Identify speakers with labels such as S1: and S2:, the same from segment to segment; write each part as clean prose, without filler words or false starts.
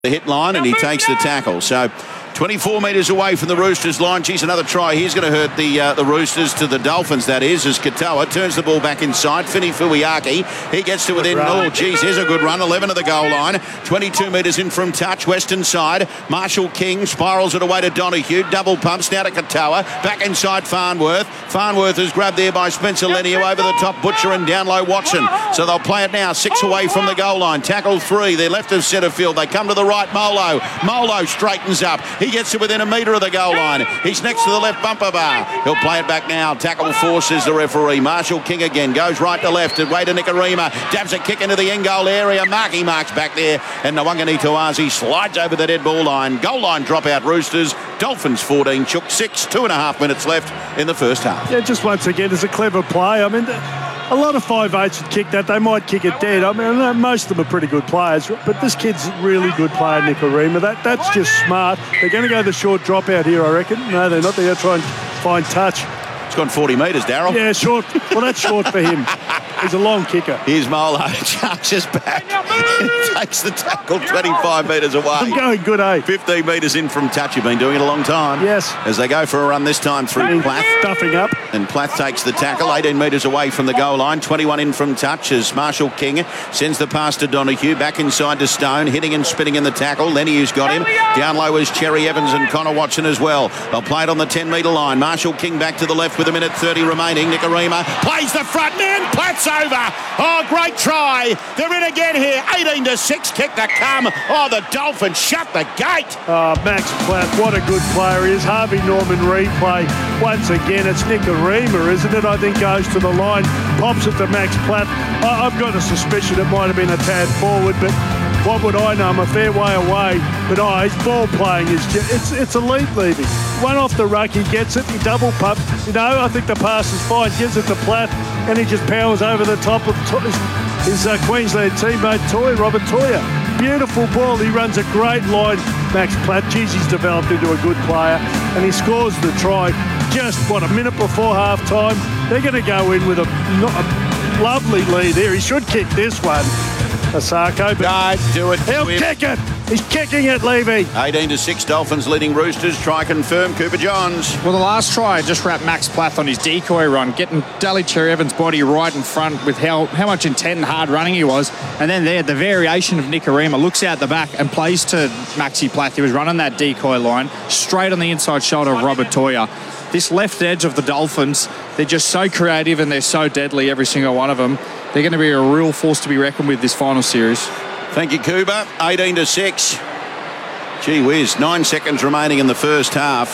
S1: the hit line, and he takes the tackle. So 24 metres away from the Roosters line. Geez, another try. He's going to hurt the Roosters to the Dolphins, that is, as Katoa turns the ball back inside. Fini Fuiaki, he gets to within. Oh, geez, here's a good run. 11 to the goal line. 22 metres in from touch, western side. Marshall King spirals it away to Donahue. Double pumps now to Katoa. Back inside Farnworth. Farnworth is grabbed there by Spencer Lenio over the top. Butcher and down low Watson. So they'll play it now. 6 away from the goal line. Tackle 3. They're left of centre field. They come to the right. Molo straightens up. He gets to within a metre of the goal line. He's next to the left bumper bar. He'll play it back now. Tackle 4, says the referee. Marshall King again goes right to left. Away to Nikorima. Dabs a kick into the end goal area. Marky marks back there. And Nwangani Tuazi slides over the dead ball line. Goal line dropout Roosters. Dolphins 14, Chook 6. 2.5 minutes left in the first half.
S2: Yeah, just once again, it's a clever play. I mean, a lot of 5'8s would kick that. They might kick it dead. I mean, most of them are pretty good players, but this kid's a really good player, Nikorima. That's just smart. They're going to go the short dropout here, I reckon. No, they're not. They're going to try and find touch.
S1: It's gone 40 metres, Daryl.
S2: Yeah, short. Well, that's short for him. He's a long kicker.
S1: Here's Molo. Charges back. Takes the tackle 25 metres away.
S2: I'm going good, eh?
S1: 15 metres in from touch. You've been doing it a long time.
S2: Yes.
S1: As they go for a run this time through Plath.
S2: Stuffing up.
S1: And Plath takes the tackle 18 metres away from the goal line. 21 in from touch as Marshall King sends the pass to Donahue. Back inside to Stone. Hitting and spinning in the tackle. Lenny's got him. Down low is Cherry Evans and Connor Watson as well. They'll play it on the 10-metre line. Marshall King back to the left with 1:30 remaining. Nikorima plays the front man. Plath's over. Oh, great try. They're in again here. 18-6 kick to come. Oh, the Dolphins shut the gate.
S2: Oh, Max Plath, what a good player he is. Harvey Norman replay. Once again, it's Nikorima, isn't it? I think goes to the line, pops it to Max Plath. I've got a suspicion it might have been a tad forward, but what would I know? I'm a fair way away. But his ball playing is it's elite leaving. One off the ruck, he gets it, he double pumps. I think the pass is fine, gives it to Plath, and he just powers over the top of his Queensland teammate Robert Toya. Beautiful ball. He runs a great line, Max Plath. Geez, he's developed into a good player, and he scores the try just, a minute before half-time. They're going to go in with a lovely lead there. He should kick this one, Asako.
S1: But do it.
S2: He'll kick it. He's kicking it, Levy.
S1: 18-6 Dolphins leading Roosters. Try confirm, Cooper Johns.
S3: Well, the last try just wrapped Max Plath on his decoy run, getting Daly Cherry Evans' body right in front with how much intent and hard running he was. And then there, the variation of Nikorima looks out the back and plays to Maxi Plath. He was running that decoy line straight on the inside shoulder of Robert Toya. This left edge of the Dolphins, they're just so creative and they're so deadly, every single one of them. They're going to be a real force to be reckoned with this final series.
S1: Thank you, Cooper. 18-6. Gee whiz, 9 seconds remaining in the first half.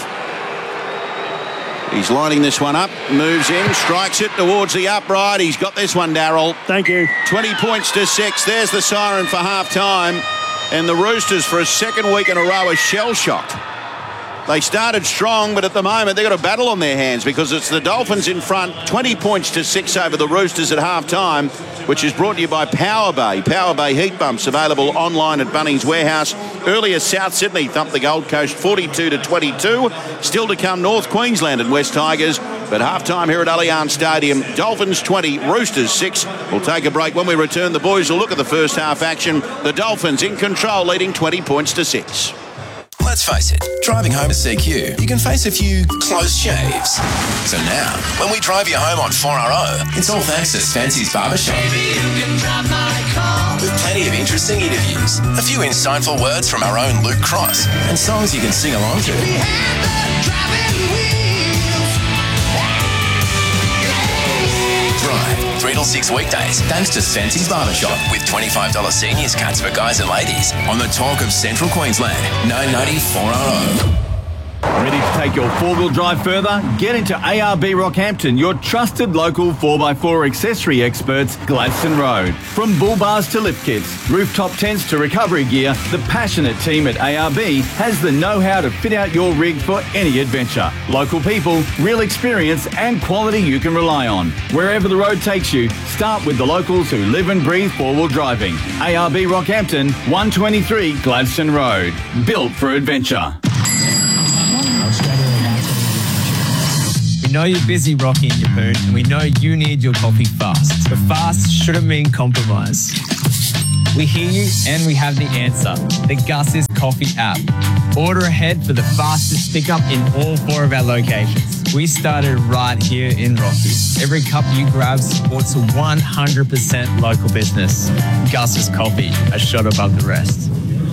S1: He's lining this one up, moves in, strikes it towards the upright. He's got this one, Darryl.
S2: Thank you.
S1: 20 points to 6. There's the siren for half-time. And the Roosters, for a second week in a row, are shell-shocked. They started strong, but at the moment they've got a battle on their hands because it's the Dolphins in front, 20 points to 6 over the Roosters at half-time, which is brought to you by Power Bay. Power Bay heat pumps available online at Bunnings Warehouse. Earlier, South Sydney thumped the Gold Coast 42-22. Still to come, North Queensland and West Tigers. But half-time here at Allianz Stadium, Dolphins 20, Roosters 6. We'll take a break. When we return, the boys will look at the first half action. The Dolphins in control, leading 20 points to 6.
S4: Let's face it, driving home to CQ, you can face a few close shaves. So now, when we drive you home on 4RO, it's all thanks to Fancy's Barbershop. With plenty of interesting interviews, a few insightful words from our own Luke Cross, and songs you can sing along to. Drive 3 till 6 weekdays thanks to Fancy's Barbershop with $25 seniors cuts for guys and ladies on the talk of Central Queensland. 990 4RO.
S5: Ready to take your four-wheel drive further? Get into ARB Rockhampton, your trusted local 4x4 accessory experts, Gladstone Road. From bull bars to lift kits, rooftop tents to recovery gear, the passionate team at ARB has the know-how to fit out your rig for any adventure. Local people, real experience and quality you can rely on. Wherever the road takes you, start with the locals who live and breathe four-wheel driving. ARB Rockhampton, 123 Gladstone Road. Built for adventure.
S6: We know you're busy rocking your poon, and we know you need your coffee fast. But fast shouldn't mean compromise. We hear you and we have the answer. The Gus's Coffee app. Order ahead for the fastest pickup in all 4 of our locations. We started right here in Rocky. Every cup you grab supports a 100% local business. Gus's Coffee, a shot above the rest.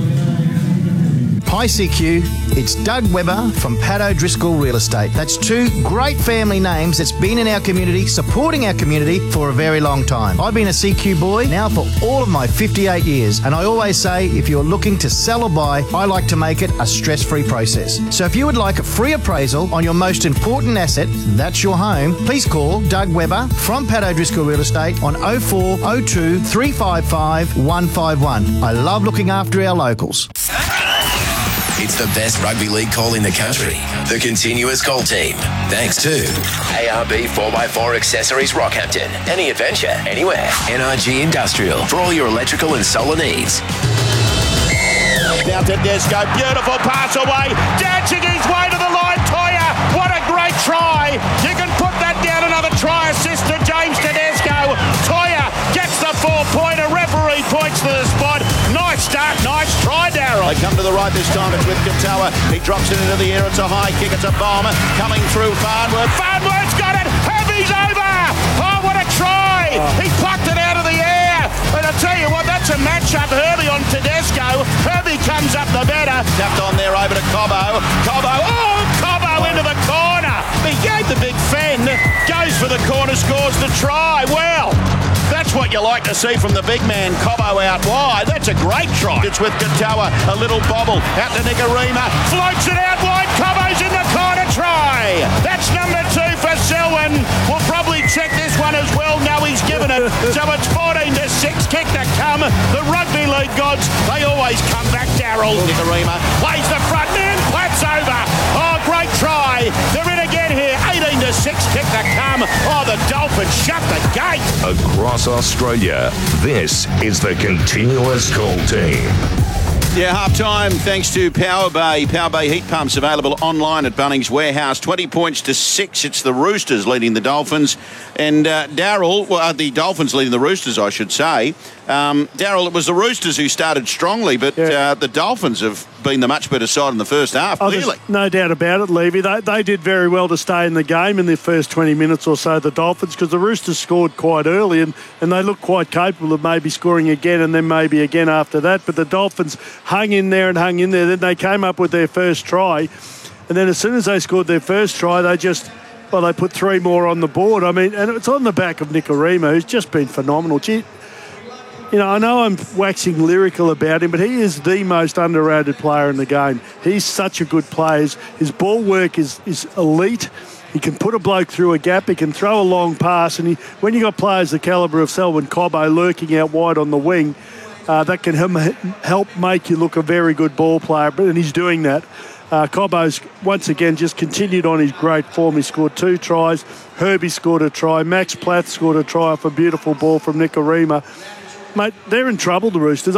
S7: Hi CQ, it's Doug Webber from Pat O'Driscoll Real Estate. That's 2 great family names that's been in our community, supporting our community for a very long time. I've been a CQ boy now for all of my 58 years, and I always say if you're looking to sell or buy, I like to make it a stress-free process. So if you would like a free appraisal on your most important asset, that's your home, please call Doug Webber from Pat O'Driscoll Real Estate on 0402 355 151. I love looking after our locals.
S4: It's the best rugby league call in the country. The Continuous Call Team. Thanks to ARB 4x4 Accessories Rockhampton. Any adventure, anywhere. NRG Industrial for all your electrical and solar needs.
S1: Now Tedesco, beautiful pass away, dancing his way to the line. Toya, what a great try. You can put that down, another try assist to James Tedesco. Toya gets the 4-pointer, referee points to the spot. Nice start, nice try, Darryl. They come to the right this time, it's with Katoa. He drops it into the air, it's a high kick, it's a bomb. Coming through Farnworth. Farnworth's got it, Herbie's over. Oh, what a try. He plucked it out of the air. And I tell you what, that's a match-up. Herbie on Tedesco. Herbie comes up the better. Tapped on there over to Cobbo. Cobbo into the corner. He gave the big fend. Goes for the corner, scores the try. Well, that's what you like to see from the big man, Cobbo out wide. That's a great try. It's with Katoa, a little bobble. Out to Nicarima. Floats it out wide. Cobbo's in the corner, try. That's number 2 for Selwyn. We'll probably check this one as well. Now he's given it. So it's 14-6. Kick to come. The rugby league gods, they always come back, Darryl. Nicarima plays the front man. Platt's over. Oh, great try. They're in again here. 18-6. Kick to come. Oh, the Dolphins shut the gate.
S8: Across Australia, this is the Continuous Call Team.
S1: Yeah, half-time thanks to Power Bay. Power Bay heat pumps available online at Bunnings Warehouse. 20-6. It's the Roosters leading the Dolphins. And Darryl, the Dolphins leading the Roosters, I should say. Darryl, it was the Roosters who started strongly, but the Dolphins have been the much better side in the first half, clearly.
S2: No doubt about it, Levy. They did very well to stay in the game in the first 20 minutes or so, the Dolphins, because the Roosters scored quite early and they looked quite capable of maybe scoring again and then maybe again after that. But the Dolphins hung in there. Then they came up with their first try. And then as soon as they scored their first try, they put 3 more on the board. I mean, and it's on the back of Nicarima, who's just been phenomenal. You know, I know I'm waxing lyrical about him, but he is the most underrated player in the game. He's such a good player. His ball work is elite. He can put a bloke through a gap. He can throw a long pass. And when you got players the calibre of Selwyn Cobbo lurking out wide on the wing, that can help make you look a very good ball player. And he's doing that. Cobbo's once again just continued on his great form. He scored 2 tries. Herbie scored a try. Max Plath scored a try off a beautiful ball from Nicarima. Mate, they're in trouble, the Roosters.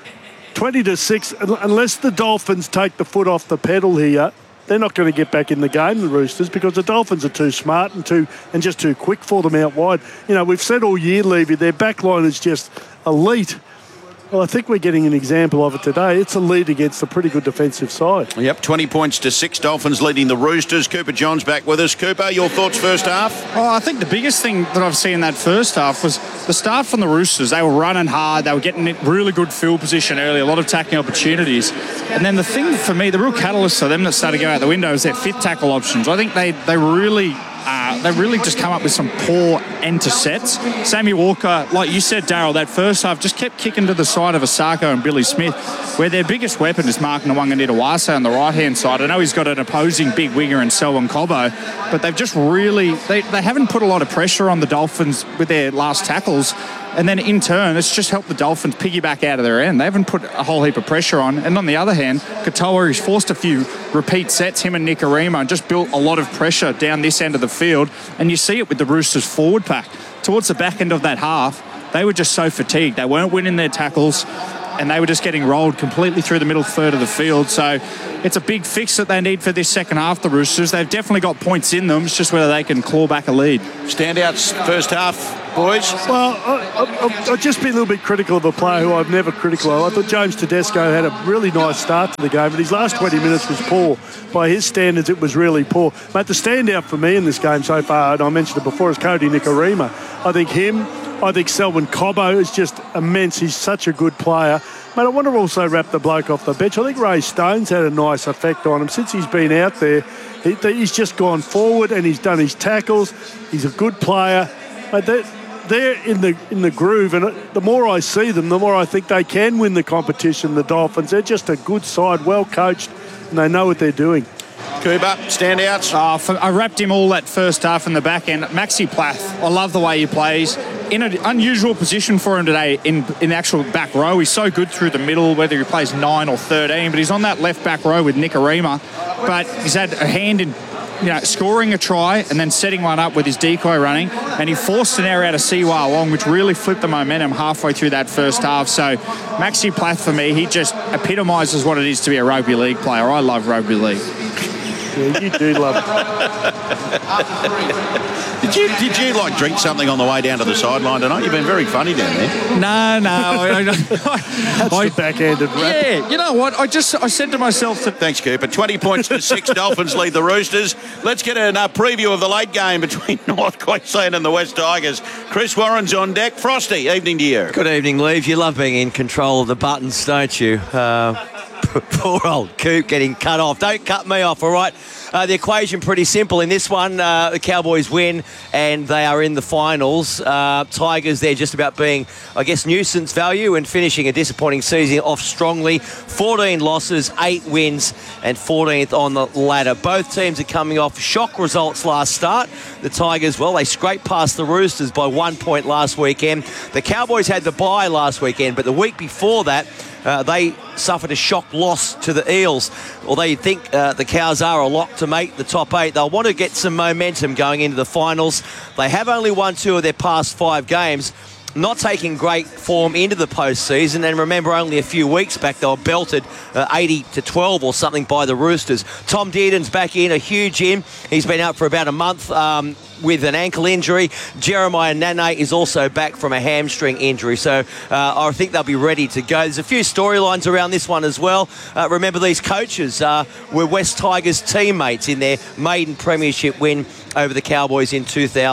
S2: 20-6, unless the Dolphins take the foot off the pedal here, they're not going to get back in the game, the Roosters, because the Dolphins are too smart and just too quick for them out wide. You know, we've said all year, Levy, their back line is just elite. Well, I think we're getting an example of it today. It's a lead against a pretty good defensive side.
S1: Yep, 20-6. Dolphins leading the Roosters. Cooper John's back with us. Cooper, your thoughts first half?
S3: Oh, I think the biggest thing that I've seen in that first half was the start from the Roosters. They were running hard. They were getting in really good field position early, a lot of tackling opportunities. And then the thing for me, the real catalyst for them that started to go out the window is their fit tackle options. I think they really just come up with some poor end to sets. Sammy Walker, like you said, Darryl, that first half just kept kicking to the side of Asako and Billy Smith, where their biggest weapon is Mark Nwanganitawase on the right-hand side. I know he's got an opposing big winger in Selwyn Cobbo, but they've just really... They haven't put a lot of pressure on the Dolphins with their last tackles, and then in turn, it's just helped the Dolphins piggyback out of their end. They haven't put a whole heap of pressure on. And on the other hand, Katoa, who's forced a few repeat sets, him and Nicarima, and just built a lot of pressure down this end of the field. And you see it with the Roosters forward pack. Towards the back end of that half, they were just so fatigued. They weren't winning their tackles. and they were just getting rolled completely through the middle third of the field. So it's a big fix that they need for this second half, the Roosters. They've definitely got points in them. It's just whether they can claw back a lead.
S1: Standouts first half, boys?
S2: Well, I'll just be a little bit critical of a player who I've never critical of. I thought James Tedesco had a really nice start to the game, but his last 20 minutes was poor. By his standards, it was really poor. But the standout for me in this game so far, and I mentioned it before, is Cody Nikorima. I think Selwyn Cobbo is just immense. He's such a good player. Mate, I want to also wrap the bloke off the bench. I think Ray Stone's had a nice effect on him. Since he's been out there, he's just gone forward and he's done his tackles. He's a good player. Mate, they're in the groove, and the more I see them, the more I think they can win the competition, the Dolphins. They're just a good side, well coached, and they know what they're doing.
S1: Cooper, standouts?
S3: I wrapped him all that first half in the back end. Maxi Plath, I love the way he plays. In an unusual position for him today in the actual back row. He's so good through the middle, whether he plays 9 or 13, but he's on that left back row with Nikorima. But he's had a hand in scoring a try and then setting one up with his decoy running, and he forced an error out of Siwa Long, which really flipped the momentum halfway through that first half. So Maxi Plath, for me, he just epitomises what it is to be a rugby league player. I love rugby league.
S2: Yeah, you do love it.
S1: Did you like drink something on the way down to the sideline tonight? You've been very funny down there.
S3: No.
S2: That's the backhanded rap.
S3: Yeah, you know what? I said to myself that.
S1: Thanks, Cooper. 20 points to 6. Dolphins lead the Roosters. Let's get a preview of the late game between North Queensland and the West Tigers. Chris Warren's on deck. Frosty, evening to you.
S9: Good evening, Leave. You love being in control of the buttons, don't you? Poor old Coop getting cut off. Don't cut me off, all right? The equation pretty simple in this one. The Cowboys win and they are in the finals. Tigers, they're just about being, I guess, nuisance value and finishing a disappointing season off strongly. 14 losses, 8 wins and 14th on the ladder. Both teams are coming off shock results last start. The Tigers, well, they scraped past the Roosters by 1 point last weekend. The Cowboys had the bye last weekend, but the week before that, they suffered a shock loss to the Eels. Although you think the Cows are a lock to make the top 8, they'll want to get some momentum going into the finals. They have only won 2 of their past 5 games, not taking great form into the postseason. And remember, only a few weeks back, they were belted 80-12 or something by the Roosters. Tom Dearden's back in, a huge in. He's been out for about a month with an ankle injury. Jeremiah Nane is also back from a hamstring injury. So I think they'll be ready to go. There's a few storylines around this one as well. Remember, these coaches were West Tigers teammates in their maiden premiership win over the Cowboys in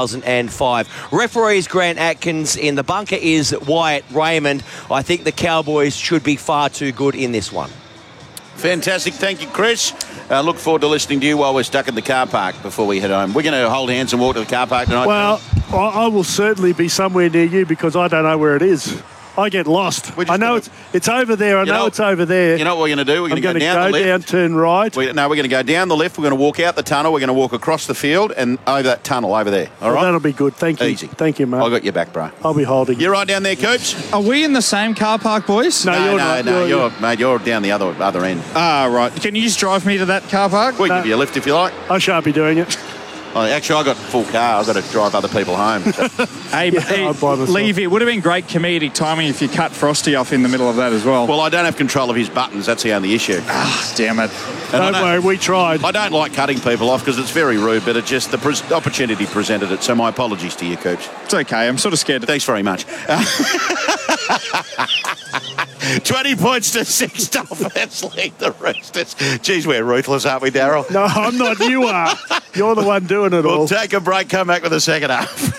S9: 2005. Referees Grant Atkins. In the bunker is Wyatt Raymond. I think the Cowboys should be far too good in this one.
S1: Fantastic. Thank you, Chris. Look forward to listening to you while we're stuck in the car park before we head home. We're going to hold hands and walk to the car park tonight.
S2: Well, I will certainly be somewhere near you because I don't know where it is. I get lost. I know it's over there. I know it's over there.
S1: You know what we're going to do? We're going to go down the left.
S2: Turn right.
S1: We're going to go down the left. We're going to walk out the tunnel. We're going to walk across the field and over that tunnel over there. All right?
S2: That'll be good. Thank you.
S1: Easy.
S2: Thank you, mate.
S1: I got your back, bro.
S2: I'll be holding.
S1: You're right down there, Coops.
S3: Are we in the same car park, boys?
S2: No, you're not.
S1: You're down the other end.
S3: Ah, right. Can you just drive me to that car park?
S1: We'll give you a lift if you like.
S2: I shan't be doing it.
S1: Actually, I got a full car. I've got to drive other people home. So.
S3: Hey, Levy, it would have been great comedic timing if you cut Frosty off in the middle of that as well.
S1: Well, I don't have control of his buttons. That's the only issue.
S3: Ah, damn it.
S2: Don't worry, we tried.
S1: I don't like cutting people off because it's very rude, but it's just the opportunity presented it. So my apologies to you, Coops.
S3: It's okay. I'm sort of scared.
S1: Thanks very much. 20 points to 6. Dolphins lead the Roosters. Geez, we're ruthless, aren't we, Daryl?
S2: No, I'm not. You are. You're the one doing it all.
S1: We'll take a break, come back with the second half.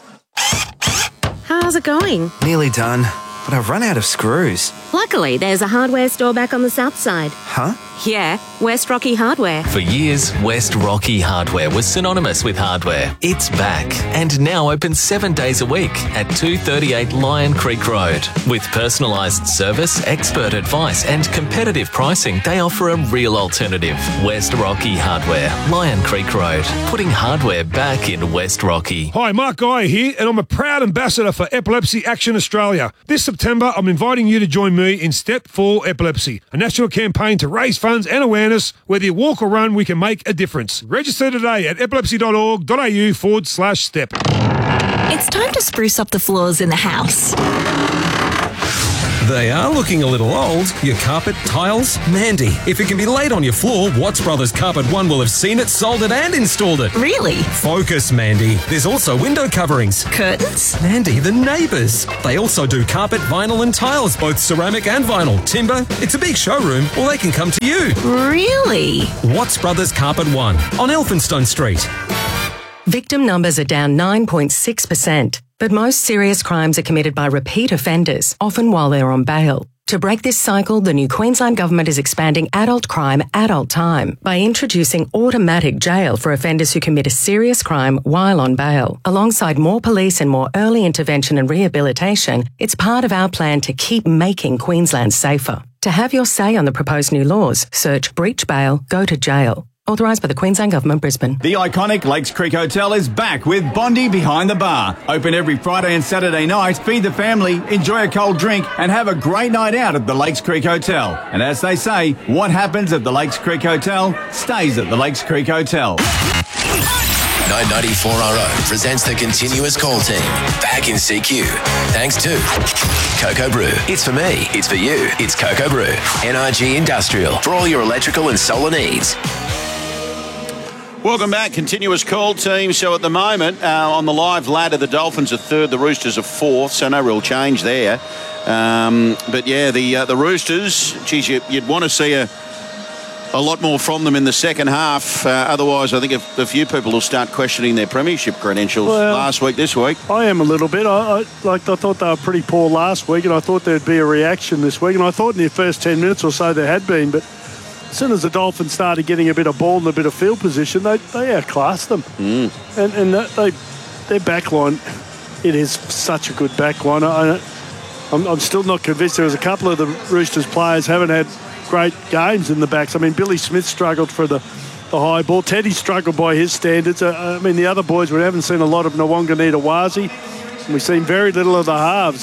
S10: How's it going?
S11: Nearly done, but I've run out of screws.
S10: Luckily, there's a hardware store back on the south side.
S11: Huh?
S10: Yeah, West Rocky Hardware.
S12: For years, West Rocky Hardware was synonymous with hardware. It's back and now open 7 days a week at 238 Lion Creek Road. With personalised service, expert advice and competitive pricing, they offer a real alternative. West Rocky Hardware, Lion Creek Road, putting hardware back in West Rocky.
S13: Hi, Mark Geyer here, and I'm a proud ambassador for Epilepsy Action Australia. This September, I'm inviting you to join me in Step 4 Epilepsy, a national campaign to raise funds and awareness. Whether you walk or run, we can make a difference. Register today at epilepsy.org.au/step.
S14: It's time to spruce up the floors in the house. They are looking a little old. Your carpet, tiles, Mandy. If it can be laid on your floor, Watts Brothers Carpet One will have seen it, sold it and installed it.
S15: Really?
S14: Focus, Mandy. There's also window coverings.
S15: Curtains?
S14: Mandy, the neighbours. They also do carpet, vinyl and tiles, both ceramic and vinyl. Timber. It's a big showroom, or they can come to you.
S15: Really?
S14: Watts Brothers Carpet One on Elphinstone Street.
S16: Victim numbers are down 9.6%, but most serious crimes are committed by repeat offenders, often while they're on bail. To break this cycle, the new Queensland Government is expanding adult crime, adult time by introducing automatic jail for offenders who commit a serious crime while on bail. Alongside more police and more early intervention and rehabilitation, it's part of our plan to keep making Queensland safer. To have your say on the proposed new laws, search breach bail, go to jail. Authorised by the Queensland Government, Brisbane.
S5: The iconic Lakes Creek Hotel is back with Bondi Behind the Bar. Open every Friday and Saturday night. Feed the family, enjoy a cold drink and have a great night out at the Lakes Creek Hotel. And as they say, what happens at the Lakes Creek Hotel stays at the Lakes Creek Hotel.
S4: 994RO presents the continuous call team back in CQ. Thanks to Cocoa Brew. It's for me. It's for you. It's Cocoa Brew. NRG Industrial for all your electrical and solar needs.
S1: Welcome back, continuous call team. So at the moment, on the live ladder, the Dolphins are third, the Roosters are fourth, so no real change there. But yeah, the Roosters, geez, you'd want to see a lot more from them in the second half. Otherwise, I think a few people will start questioning their premiership credentials last week, this week.
S2: I am a little bit. I thought they were pretty poor last week, and I thought there'd be a reaction this week. And I thought in the first 10 minutes or so there had been, but as soon as the Dolphins started getting a bit of ball and a bit of field position, they outclassed them. And their back line, it is such a good back line. I'm still not convinced. There was a couple of the Roosters players haven't had great games in the backs. I mean, Billy Smith struggled for the high ball. Teddy struggled by his standards. I mean, the other boys, we haven't seen a lot of Nawanganita-Wazi, and we've seen very little of the halves.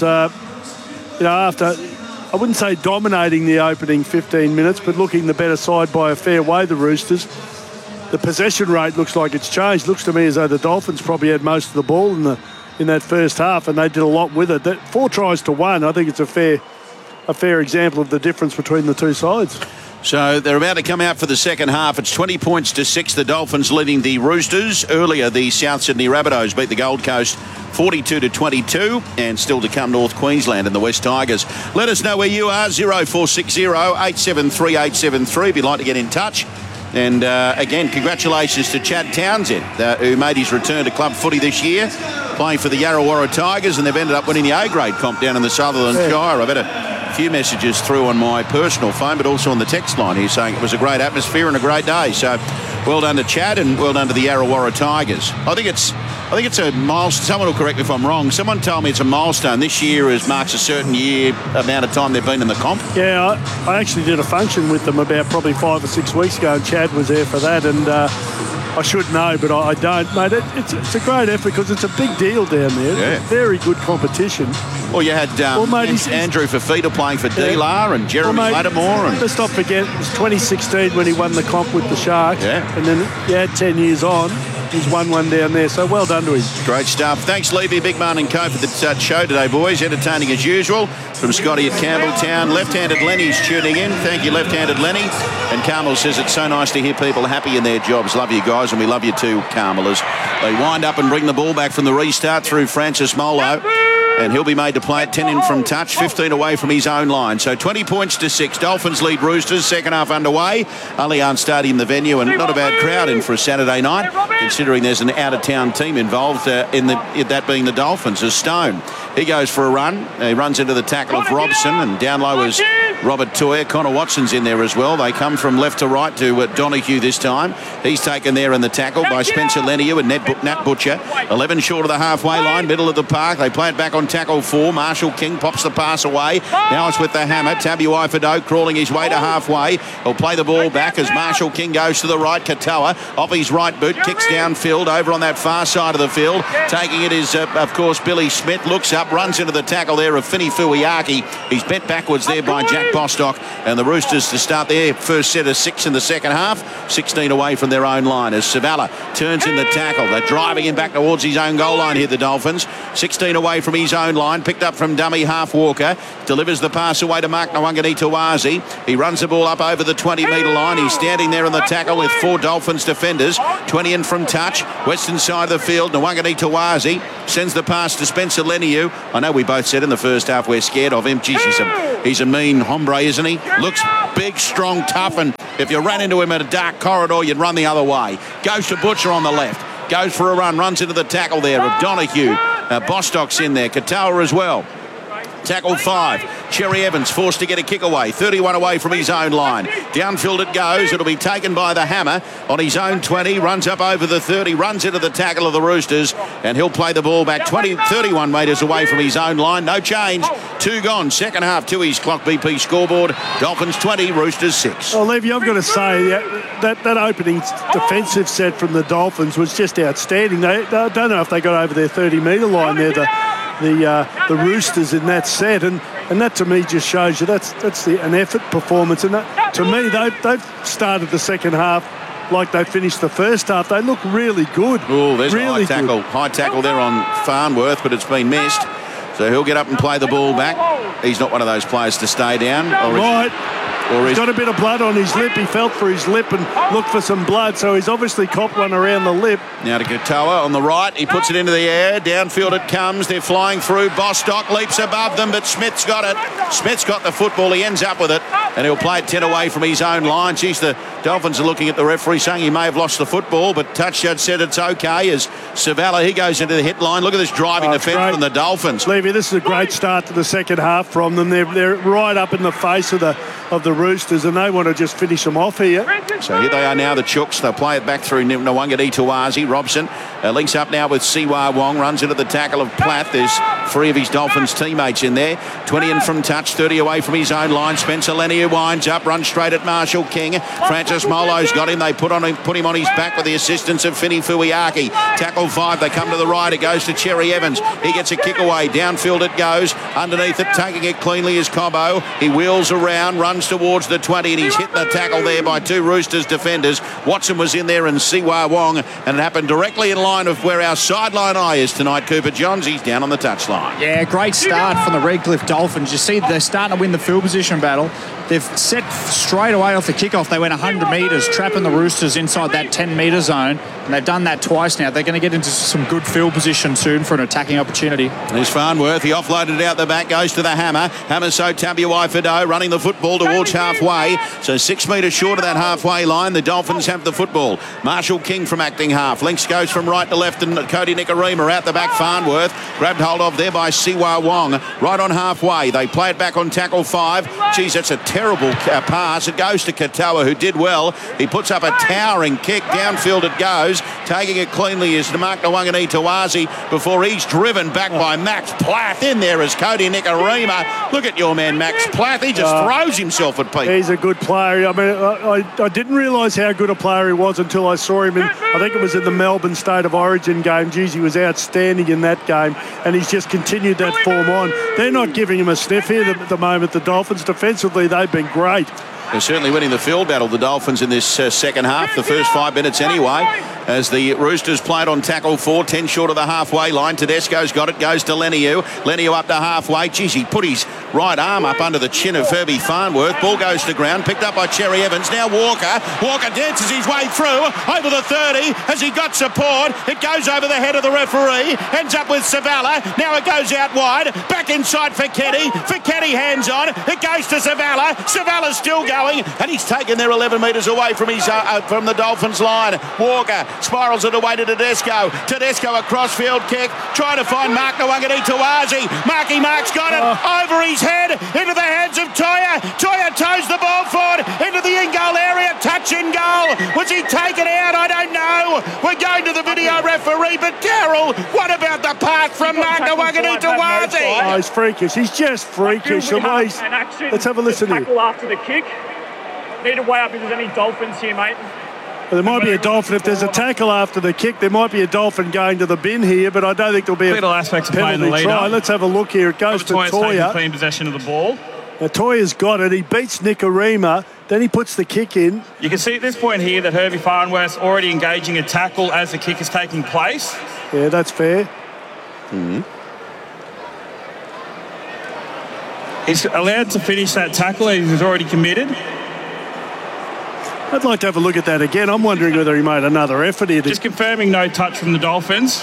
S2: After, I wouldn't say dominating the opening 15 minutes, but looking the better side by a fair way, the Roosters. The possession rate looks like it's changed. Looks to me as though the Dolphins probably had most of the ball in that first half, and they did a lot with it. That 4 tries to 1, I think it's a fair example of the difference between the two sides.
S1: So they're about to come out for the second half. It's 20 points to 6, the Dolphins leading the Roosters. Earlier, the South Sydney Rabbitohs beat the Gold Coast 42-22, and still to come North Queensland and the West Tigers. Let us know where you are, 0460 873 873 if you'd like to get in touch. And again, congratulations to Chad Townsend, who made his return to club footy this year, playing for the Yarrawarrah Tigers, and they've ended up winning the A-grade comp down in the Sutherland Shire. I've had a few messages through on my personal phone, but also on the text line here saying it was a great atmosphere and a great day. So well done to Chad and well done to the Yarrawarrah Tigers. I think it's a milestone. Someone will correct me if I'm wrong. Someone told me it's a milestone. This year marks a certain amount of time they've been in the comp. Yeah,
S2: I actually did a function with them about probably 5 or 6 weeks ago, and Chad was there for that. And I should know, but I don't, mate. It's a great effort because it's a big deal down there. Yeah. Very good competition.
S1: Well, you had Andrew Fafita playing for D-Lar and Jeremy Lattimore.
S2: Let's not forget, it was 2016 when he won the comp with the Sharks.
S1: Yeah.
S2: And then you had 10 years on. He's won one down there, so well done to him.
S1: Great stuff. Thanks, Levy, Big Man and Co for the show today, boys. Entertaining as usual. From Scotty at Campbelltown. Left-handed Lenny's tuning in. Thank you, left-handed Lenny. And Carmel says it's so nice to hear people happy in their jobs. Love you guys, and we love you too, Carmelers. They wind up and bring the ball back from the restart through Francis Molo. And he'll be made to play it, 10 in from touch, 15 away from his own line. So 20 points to 6. Dolphins lead Roosters, second half underway. Allianz Stadium, the venue, and not a bad crowd in for a Saturday night, considering there's an out-of-town team involved in that being the Dolphins, as Stone. He goes for a run. He runs into the tackle of Robson, and down low is Robert Toyer. Connor Watson's in there as well. They come from left to right to Donahue this time. He's taken there in the tackle by Spencer Leniu and Nat Butcher. 11 short of the halfway line, middle of the park. They play it back on tackle 4. Marshall King pops the pass away. Now it's with the hammer. Tabuai Fado crawling his way to halfway. He'll play the ball back as Marshall King goes to the right. Katoa off his right boot, kicks downfield over on that far side of the field. Taking it is, of course, Billy Smith. Looks up, runs into the tackle there of Fini Fuiaki. He's bent backwards there by Jack Jack Bostock and the Roosters to start their first set of 6 in the second half. 16 away from their own line as Savala turns in the tackle. They're driving him back towards his own goal line here, the Dolphins. 16 away from his own line, picked up from dummy half Walker. Delivers the pass away to Mark Nawangani-Tawazi. He runs the ball up over the 20-metre line. He's standing there in the tackle with 4 Dolphins defenders. 20 in from touch. Western side of the field. Nawangani-Tawazi sends the pass to Spencer Leniu. I know we both said in the first half we're scared of him. Geez, he's a mean hombre, isn't he? Looks big, strong, tough, and if you ran into him at a dark corridor, you'd run the other way. Goes to Butcher on the left. Goes for a run, runs into the tackle there of Donahue. Bostock's in there. Katoa as well. Tackle 5. Cherry Evans forced to get a kick away. 31 away from his own line. Downfield it goes. It'll be taken by the Hammer on his own 20. Runs up over the 30. Runs into the tackle of the Roosters. And he'll play the ball back 31 metres away from his own line. No change. 2 gone. Second half to his clock BP scoreboard. Dolphins 20, Roosters 6.
S2: Well, Levy, I've got to say that opening defensive set from the Dolphins was just outstanding. I don't know if they got over their 30-metre line there, the Roosters in that set, and that to me just shows you that's an effort performance, and that, to me they've started the second half like they finished the first half. They look really good.
S1: Oh, there's
S2: really
S1: a high tackle there on Farnworth, but it's been missed. So he'll get up and play the ball back. He's not one of those players to stay down.
S2: He's got a bit of blood on his lip. He felt for his lip and looked for some blood, so he's obviously copped one around the lip.
S1: Now to Katoa on the right. He puts it into the air. Downfield it comes. They're flying through. Bostock leaps above them, but Smith's got it. Smith's got the football. He ends up with it, and he'll play it 10 away from his own line. Geez, the Dolphins are looking at the referee saying he may have lost the football, but touch judge said it's okay as Savala, he goes into the hit line. Look at this driving defence from the Dolphins.
S2: Levy, this is a great start to the second half from them. They're right up in the face of the Roosters, and they want to just finish them off here.
S1: So here they are now, the Chooks. They'll play it back through Nawangani-Tawazi. Robson links up now with Siwa Wong, runs into the tackle of Plath. There's 3 of his Dolphins teammates in there. 20 in from touch, 30 away from his own line. Spencer Leniu winds up, runs straight at Marshall King. Francis Molo's got him. They put him on his back with the assistance of Fini Fuiaki. Tackle 5, they come to the right. It goes to Cherry Evans. He gets a kick away. Downfield it goes. Underneath it, taking it cleanly is Cobbo. He wheels around, runs towards the 20, and he's hit the tackle there by 2 Roosters defenders. Watson was in there and Siwa Wong, and it happened directly in line of where our sideline eye is tonight. Cooper Johns, he's down on the touchline.
S3: Yeah, great start from the Redcliffe Dolphins. You see they're starting to win the field position battle. They've set straight away off the kickoff. They went 100 metres, trapping the Roosters inside that 10-metre zone, and they've done that twice now. They're going to get into some good field position soon for an attacking opportunity.
S1: There's Farnworth. He offloaded it out the back, goes to the Hammer. Hammer so Tabuai-Fidow running the football towards halfway. So 6 metres short of that halfway line. The Dolphins have the football. Marshall King from acting half. Links goes from right to left, and Cody Nikorima out the back. Farnworth grabbed hold of there by Siwa Wong. Right on halfway. They play it back on tackle 5. Geez, that's a terrible pass. It goes to Katoa, who did well. He puts up a towering kick. Downfield it goes. Taking it cleanly is Mark Nawangani-Tawazi before he's driven back by Max Plath. In there is Cody Nikorima. Look at your man, Max Plath. He just throws himself at people.
S2: He's a good player. I mean, I didn't realise how good a player he was until I saw him I think it was in the Melbourne State of Origin game. Geez, he was outstanding in that game, and he's just continued that form on. They're not giving him a sniff here at the moment, the Dolphins. Defensively, they've been great.
S1: They're certainly winning the field battle, the Dolphins, in this second half, the first 5 minutes anyway, as the Roosters played on tackle 4, 10 short of the halfway line. Tedesco's got it, goes to Leniu. Leniu up to halfway. Geez, he put his right arm up under the chin of Herbie Farnworth. Ball goes to ground, picked up by Cherry Evans. Now Walker. Walker dances his way through, over the 30. Has he got support? It goes over the head of the referee. Ends up with Savala. Now it goes out wide. Back inside for Keddy. For Keddy, hands on. It goes to Savala. Savala's still going, and he's taken there 11 metres away from his from the Dolphins line. Walker spirals it away to Tedesco. Tedesco a crossfield kick, trying to find Mark Nawangani-Tawazi. Mark's got it over his head into the hands of Toya. Toya toes the ball forward into the in-goal area. Touch in goal. Was he taken out? I don't know. We're going to the video referee, but Carol, what about the pass from Mark Nawangani-Tawazi?
S2: Oh, he's freakish. He's just freakish. Let's have a listen here.
S15: Tackle after the kick. Need to weigh up if there's any Dolphins here, mate.
S2: Well, there might be a Dolphin. If there's a tackle after the kick, there might be a Dolphin going to the bin here, but I don't think there'll be a
S15: aspects of playing the
S2: penalty
S15: leader.
S2: try. Let's have a look here. It goes to Toya.
S15: Clean possession of the ball.
S2: Now, Toya's got it. He beats Nicarima. Then he puts the kick in.
S15: You can see at this point here that Herbie Farnworth's already engaging a tackle as the kick is taking place.
S2: Yeah, that's fair.
S1: Mm-hmm.
S15: He's allowed to finish that tackle. He's already committed.
S2: I'd like to have a look at that again. I'm wondering whether he made another effort here.
S15: Just confirming no touch from the Dolphins.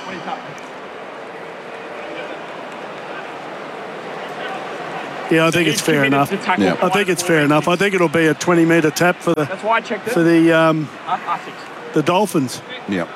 S2: Yeah, I think it's fair enough.
S15: Yeah.
S2: I think it's fair enough. I think it'll be a 20-metre tap for the.
S15: That's why I checked it.
S2: For the Dolphins.
S1: Yep.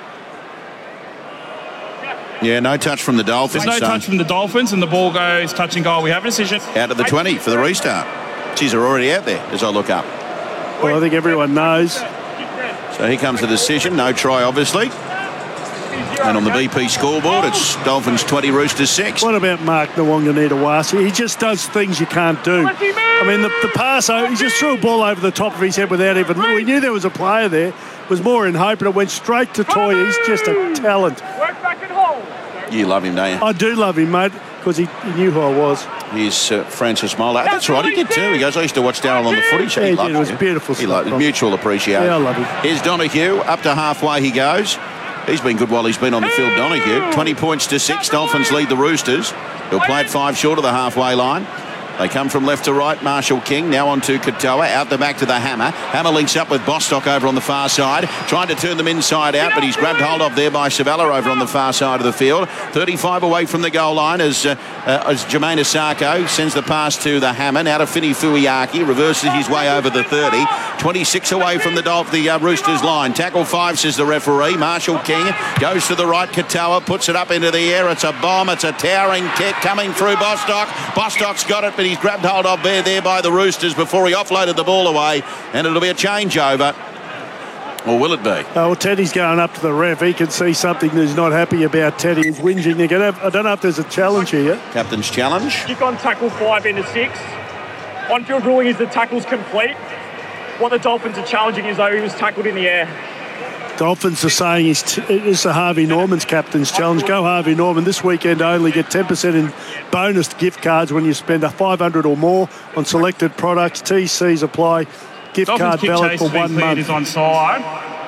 S1: Yeah, no touch from the Dolphins.
S15: There's no touch from the Dolphins, and the ball goes touch and goal. We have a decision.
S1: Out of the 20 for the restart. Geez, they're already out there as I look up.
S2: Well, I think everyone knows.
S1: So here comes the decision. No try, obviously. And on the BP scoreboard, it's Dolphins 20, Roosters 6.
S2: What about Mark Nwanganita-Wasi? He just does things you can't do. I mean, the pass, he just threw a ball over the top of his head without even... We knew there was a player there. It was more in hope, and it went straight to Toya. He's just a talent.
S1: You love him, don't you?
S2: I do love him, mate, because he knew who I was.
S1: Here's Francis Mola. That's right, he did too. He goes, I used to watch Darryl on the footy show.
S2: Yeah, he did. It was beautiful stuff.
S1: He loved it. Mutual appreciation.
S2: Yeah, I love him.
S1: Here's Donahue. Up to halfway he goes. He's been good while he's been on the field, Donahue. 20 points to 6. Dolphins lead the Roosters. He'll play it 5 short of the halfway line. They come from left to right. Marshall King now on to Katoa. Out the back to the Hammer. Hammer links up with Bostock over on the far side. Trying to turn them inside out, but he's grabbed hold of there by Savella over on the far side of the field. 35 away from the goal line as Jermaine Asako sends the pass to the Hammer. Now to Fini Fuiaki. Reverses his way over the 30. 26 away from the Roosters line. Tackle 5, says the referee. Marshall King goes to the right. Katoa puts it up into the air. It's a bomb. It's a towering kick coming through Bostock. Bostock's got it, but he's grabbed hold of there by the Roosters before he offloaded the ball away, and it'll be a changeover. Or will it be?
S2: Well, Teddy's going up to the ref. He can see something that he's not happy about. Teddy is whinging. I don't know if there's a challenge here.
S1: Captain's challenge.
S15: Kick on tackle 5 into 6. On-field ruling is the tackle's complete. What the Dolphins are challenging is though he was tackled in the air.
S2: Dolphins are saying it's the Harvey Norman's captain's challenge. Go Harvey Norman. This weekend only get 10% in bonus gift cards when you spend a $500 or more on selected products. TCs apply. Gift
S15: Dolphins
S2: card valid for 1 month.
S15: Is onside.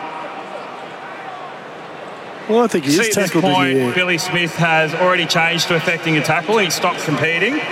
S2: Well, I think he is tackled in the air.
S15: At this point, Billy Smith has already changed to effecting a tackle. He stopped competing.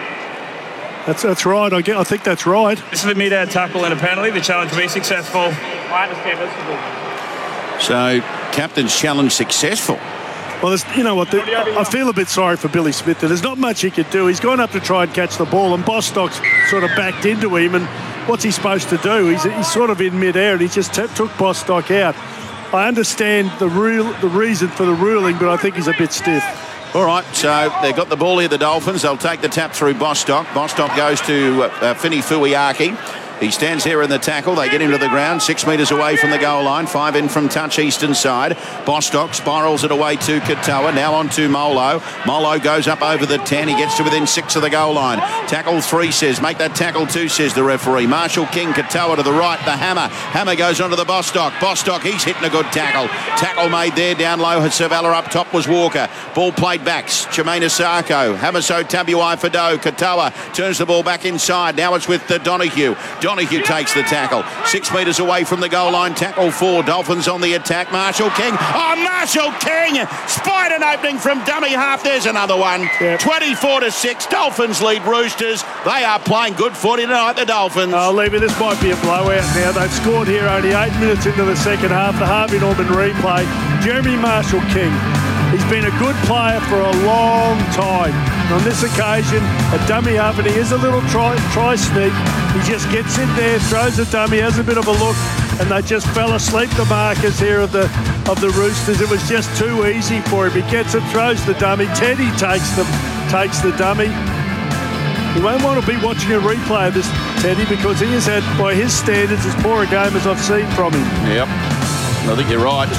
S2: That's right. I think that's right.
S15: This is a mid-air tackle and a penalty. The challenge will be successful. I understand this.
S1: So, captain's challenge successful.
S2: Well, you know what? I feel a bit sorry for Billy Smith. There's not much he could do. He's gone up to try and catch the ball, and Bostock's sort of backed into him. And what's he supposed to do? He's sort of in mid-air, and he just took Bostock out. I understand the reason for the ruling, but I think he's a bit stiff.
S1: All right, so they've got the ball here, the Dolphins. They'll take the tap through Bostock. Bostock goes to Fini Fuiaki. He stands here in the tackle. They get him to the ground, 6 metres away from the goal line. 5 in from touch eastern side. Bostock spirals it away to Katoa. Now on to Molo. Molo goes up over the 10. He gets to within 6 of the goal line. Tackle 3 says, make that tackle 2, says the referee. Marshall King, Katoa to the right. The Hammer. Hammer goes onto the Bostock. Bostock, he's hitting a good tackle. Tackle made there. Down low, Savella. Up top was Walker. Ball played back. Jermaine Asako. Hamaso Tabuai Fado. Katoa turns the ball back inside. Now it's with Donahue. Donahue takes the tackle. 6 metres away from the goal line. Tackle 4. Dolphins on the attack. Marshall King. Oh, Marshall King! Spied an opening from dummy half. There's another one. Yep. 24-6. Dolphins lead Roosters. They are playing good footy tonight, the Dolphins.
S2: Oh, Levy, this might be a blowout now. They've scored here only 8 minutes into the second half. The Harvey Norman replay. Jeremy Marshall King. He's been a good player for a long time. And on this occasion, a dummy half, and he is a little try sneak. He just gets in there, throws a dummy, has a bit of a look, and they just fell asleep, the markers here of the Roosters. It was just too easy for him. He gets it, throws the dummy. Teddy takes the dummy. You won't want to be watching a replay of this, Teddy, because he has had, by his standards, as poor a game as I've seen from him.
S1: Yep. I think you're right.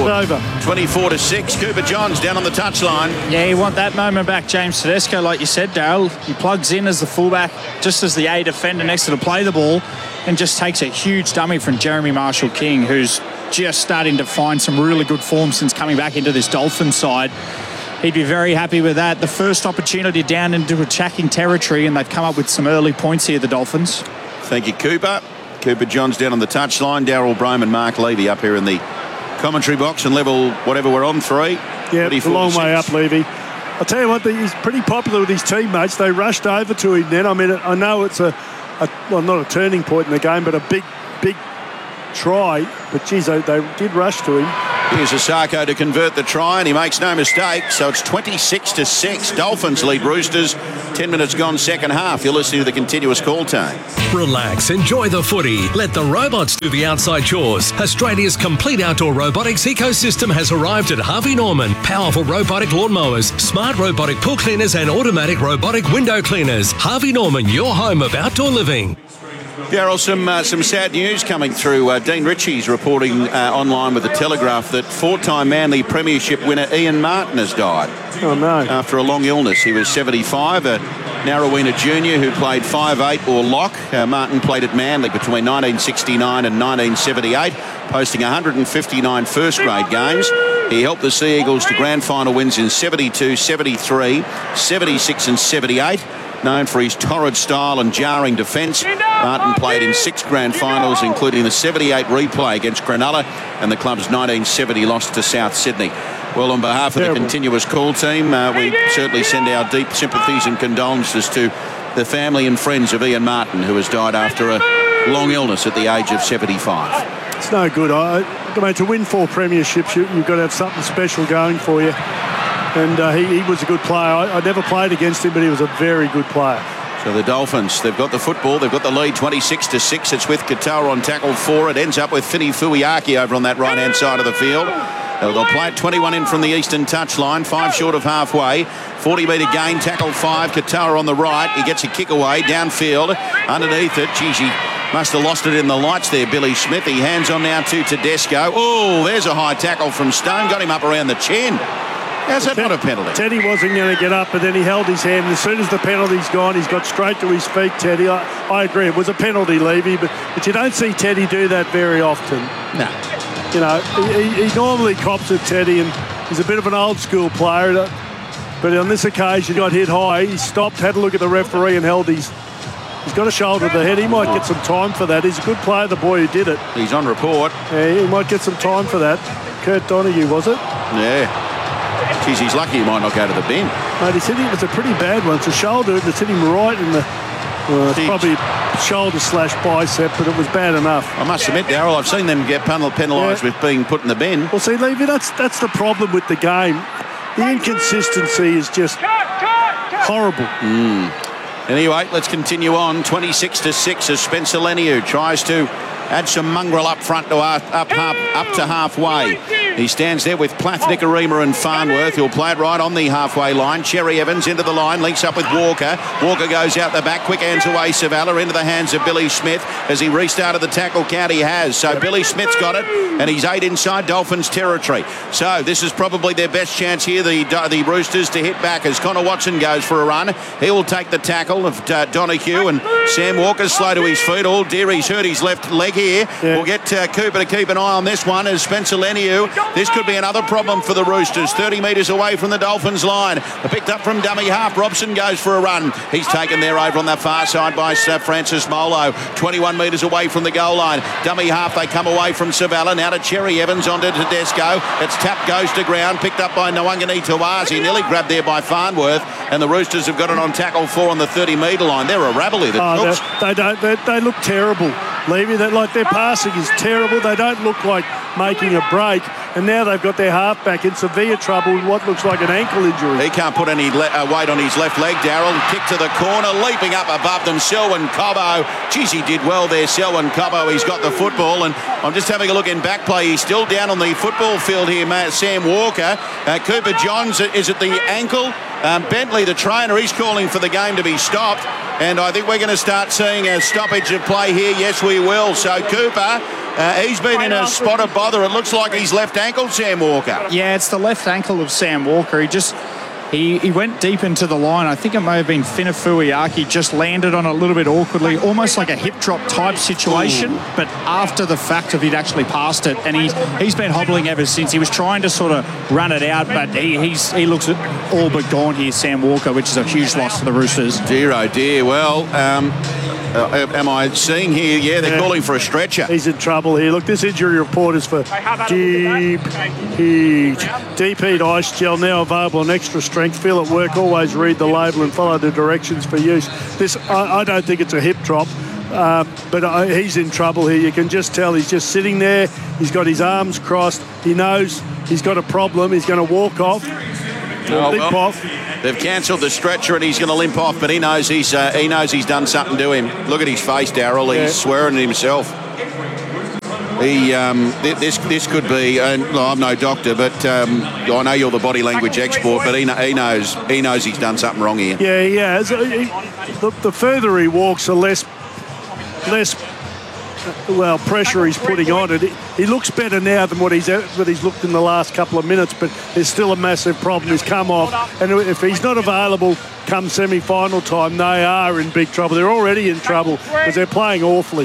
S1: 24-6. Cooper Johns down on the touchline.
S3: Yeah, you want that moment back, James Tedesco, like you said, Darryl. He plugs in as the fullback, just as the A defender next to play the ball, and just takes a huge dummy from Jeremy Marshall King, who's just starting to find some really good form since coming back into this Dolphins side. he'd be very happy with that. The first opportunity down into attacking territory, and they've come up with some early points here, the Dolphins.
S1: Thank you, Cooper. Cooper Johns down on the touchline. Darryl Brohman, Mark Levy up here in the commentary box, and level whatever we're on 3.
S2: Yeah, it's a long way up, Levy. I'll tell you what, he's pretty popular with his teammates. They rushed over to him then. I mean, I know it's well, not a turning point in the game, but a big try. But, geez, they did rush to him.
S1: Here's Asako to convert the try, and he makes no mistake. So it's 26-6. Dolphins lead Roosters. 10 minutes gone, second half. You're listening to the continuous call time.
S14: Relax, enjoy the footy. Let the robots do the outside chores. Australia's complete outdoor robotics ecosystem has arrived at Harvey Norman. Powerful robotic lawnmowers, smart robotic pool cleaners, and automatic robotic window cleaners. Harvey Norman, your home of outdoor living.
S1: Darryl, some sad news coming through. Dean Ritchie's reporting online with the Telegraph that 4-time Manly Premiership winner Ian Martin has died.
S2: Oh, no.
S1: After a long illness. He was 75, a Narrowena junior who played 5'8" or lock. Martin played at Manly between 1969 and 1978, posting 159 first-grade games. He helped the Sea Eagles to grand final wins in 72, 73, 76 and 78. Known for his torrid style and jarring defence, Martin played in 6 grand finals, including the 78 replay against Cronulla and the club's 1970 loss to South Sydney. Well, on behalf of the continuous call team, we certainly send our deep sympathies and condolences to the family and friends of Ian Martin, who has died after a long illness at the age of 75.
S2: It's no good. I mean, to win 4 premierships, you've got to have something special going for you. And he was a good player. I never played against him, but he was a very good player.
S1: So the Dolphins, they've got the football, they've got the lead 26-6. It's with Katoa on tackle 4. It ends up with Fini Fuiaki over on that right-hand side of the field. They'll play it 21 in from the eastern touchline, 5 short of halfway. 40-metre gain, tackle 5. Katoa on the right. He gets a kick away, downfield. Underneath it, geez, he must have lost it in the lights there, Billy Smith. He hands on now to Tedesco. Oh, there's a high tackle from Stone. Got him up around the chin. How's that not a penalty?
S2: Teddy wasn't going to get up, but then he held his hand. And as soon as the penalty's gone, he's got straight to his feet, Teddy. I agree, it was a penalty, Levy, but you don't see Teddy do that very often.
S1: No.
S2: You know, he normally cops at Teddy, and he's a bit of an old-school player. But on this occasion, he got hit high. He stopped, had a look at the referee, and held his... He's got a shoulder to the head. He might get some time for that. He's a good player, the boy who did it.
S1: He's on report.
S2: Yeah, he might get some time for that. Kurt Donahue, was it?
S1: Yeah. Geez, he's lucky he might not go to the bin.
S2: Mate, he said it was a pretty bad one. It's a shoulder, and it's hit him right in the... Well, it's probably shoulder/bicep, but it was bad enough.
S1: I must admit, Darryl, I've seen them get penalised with being put in the bin.
S2: Well, see, Levy, that's the problem with the game. The inconsistency is just horrible.
S1: Anyway, let's continue on. 26-6 as Spencer Leniu tries to add some mongrel up front to up to halfway. He stands there with Plath, Nikorima and Farnworth. He'll play it right on the halfway line. Cherry Evans into the line, links up with Walker. Walker goes out the back, quick hands away. Savala into the hands of Billy Smith as he restarted the tackle count. He has. So Billy Smith's got it, and he's 8 inside Dolphins territory. So this is probably their best chance here, the Roosters, to hit back as Connor Watson goes for a run. He will take the tackle of Donahue, and Sam Walker's slow to his feet. All Deary's hurt his left leg here. We'll get Cooper to keep an eye on this one as Spencer Leniu. This could be another problem for the Roosters. 30 metres away from the Dolphins line. Picked up from dummy half. Robson goes for a run. He's taken there over on the far side by Francis Molo. 21 metres away from the goal line. Dummy half, they come away from Savala. Now to Cherry Evans, on to Tedesco. It's tapped, goes to ground. Picked up by Nwangani Tawazi. Nearly grabbed there by Farnworth. And the Roosters have got it on tackle 4 on the 30-metre line. They're a rabble here.
S2: They look terrible, Levy. Their passing is terrible. They don't look like making a break. And now they've got their halfback in severe trouble with what looks like an ankle injury.
S1: He can't put any weight on his left leg, Darryl. Kick to the corner, leaping up above them, Selwyn Cobbo. Geez, he did well there, Selwyn Cobbo. He's got the football, and I'm just having a look in back play. He's still down on the football field here, Sam Walker. Cooper Johns is at the ankle. Bentley, the trainer, he's calling for the game to be stopped. And I think we're going to start seeing a stoppage of play here. Yes, we will. So Cooper, he's been in a spot of bother. It looks like his left ankle, Sam Walker.
S3: Yeah, it's the left ankle of Sam Walker. He just He went deep into the line. I think it may have been Finafuiaki, just landed on it a little bit awkwardly, almost like a hip drop type situation. Ooh. But after the fact of he'd actually passed it, and he's been hobbling ever since. He was trying to sort of run it out, but he looks all but gone here, Sam Walker, which is a huge loss for the Roosters.
S1: Dear, oh dear. Well, am I seeing here? Yeah, they're calling for a stretcher.
S2: He's in trouble here. Look, this injury report is for deep heat. Deep heat ice gel now available in extra strength. Feel at work. Always read the label and follow the directions for use. This, I don't think it's a hip drop. But he's in trouble here. You can just tell he's just sitting there. He's got his arms crossed. He knows he's got a problem. He's going to walk off. Limp off.
S1: They've cancelled the stretcher and he's going to limp off, but he knows he's done something to him. Look at his face, Daryl. He's swearing at himself. This could be, and I'm no doctor, but I know you're the body language expert, but he knows he's done something wrong here.
S2: Yeah, he has. The further he walks, the less pressure he's putting on it. He looks better now than what he's looked in the last couple of minutes, but there's still a massive problem. He's come off, and if he's not available come semi-final time, they are in big trouble. They're already in trouble because they're playing awfully.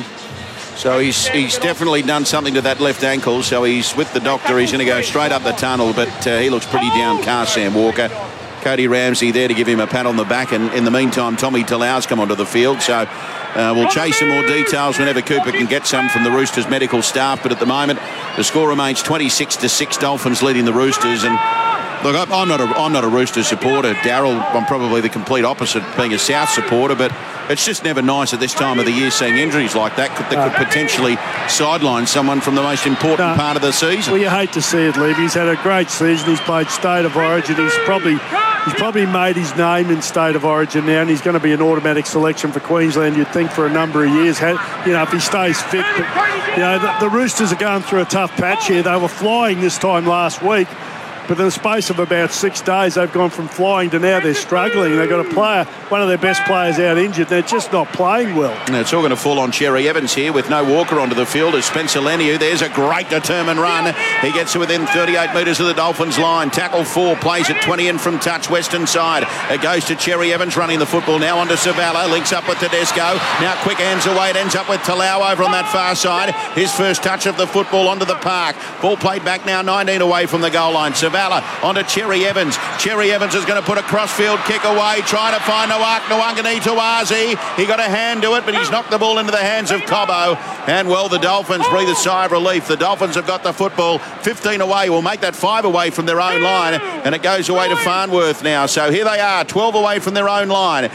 S1: So he's definitely done something to that left ankle, so he's with the doctor. He's going to go straight up the tunnel, but he looks pretty downcast, Sam Walker. Cody Ramsey there to give him a pat on the back, and in the meantime, Tommy Talau's come onto the field, so we'll chase some more details whenever Cooper can get some from the Roosters medical staff, but at the moment, the score remains 26-6, Dolphins leading the Roosters, and look, I'm not a Roosters supporter, Daryl. I'm probably the complete opposite, being a South supporter, but it's just never nice at this time of the year seeing injuries like that that could potentially sideline someone from the most important part of the season.
S2: Well, you hate to see it, Lee. He's had a great season. He's played State of Origin. He's probably made his name in State of Origin now, and he's going to be an automatic selection for Queensland, you'd think, for a number of years. If he stays fit. But, the Roosters are going through a tough patch here. They were flying this time last week, but in the space of about 6 days, they've gone from flying to now they're struggling. They've got a player, one of their best players out injured. They're just not playing well.
S1: And it's all going to fall on Cherry Evans here with no Walker onto the field as Spencer Leniu. There's a great determined run. He gets to within 38 metres of the Dolphins line. Tackle 4, plays it 20 in from touch, western side. It goes to Cherry Evans running the football now onto Savala. Links up with Tedesco. Now quick hands away. It ends up with Talau over on that far side. His first touch of the football onto the park. Ball played back now 19 away from the goal line. Savala onto Cherry Evans. Cherry Evans is going to put a crossfield kick away, trying to find Nwangani Tawazi. He got a hand to it, but he's knocked the ball into the hands of Cobbo. And, well, the Dolphins breathe a sigh of relief. The Dolphins have got the football 15 away. Will make that 5 away from their own line, and it goes away to Farnworth now. So here they are, 12 away from their own line.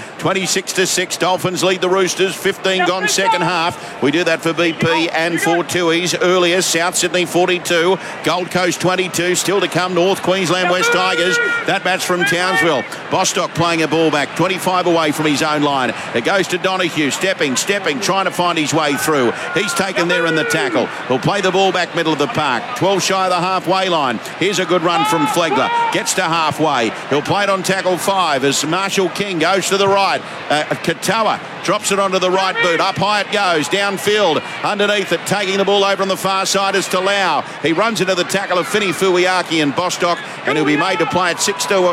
S1: 26-6. Dolphins lead the Roosters. 15 gone second half. We do that for BP and for Tui's. Earlier, South Sydney 42, Gold Coast 22. Still to come, North Queensland West Tigers. That bat's from Townsville. Bostock playing a ball back, 25 away from his own line. It goes to Donahue, stepping, trying to find his way through. He's taken there in the tackle. He'll play the ball back middle of the park. 12 shy of the halfway line. Here's a good run from Flegler. Gets to halfway. He'll play it on tackle 5 as Marshall King goes to the right. Katoa drops it onto the right boot. Up high it goes. Downfield. Underneath it, taking the ball over on the far side is Talau. He runs into the tackle of Finafuiaki and Bostock, and he'll be made to play at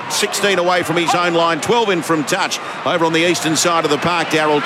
S1: 16 away from his own line. 12 in from touch over on the eastern side of the park, Daryl.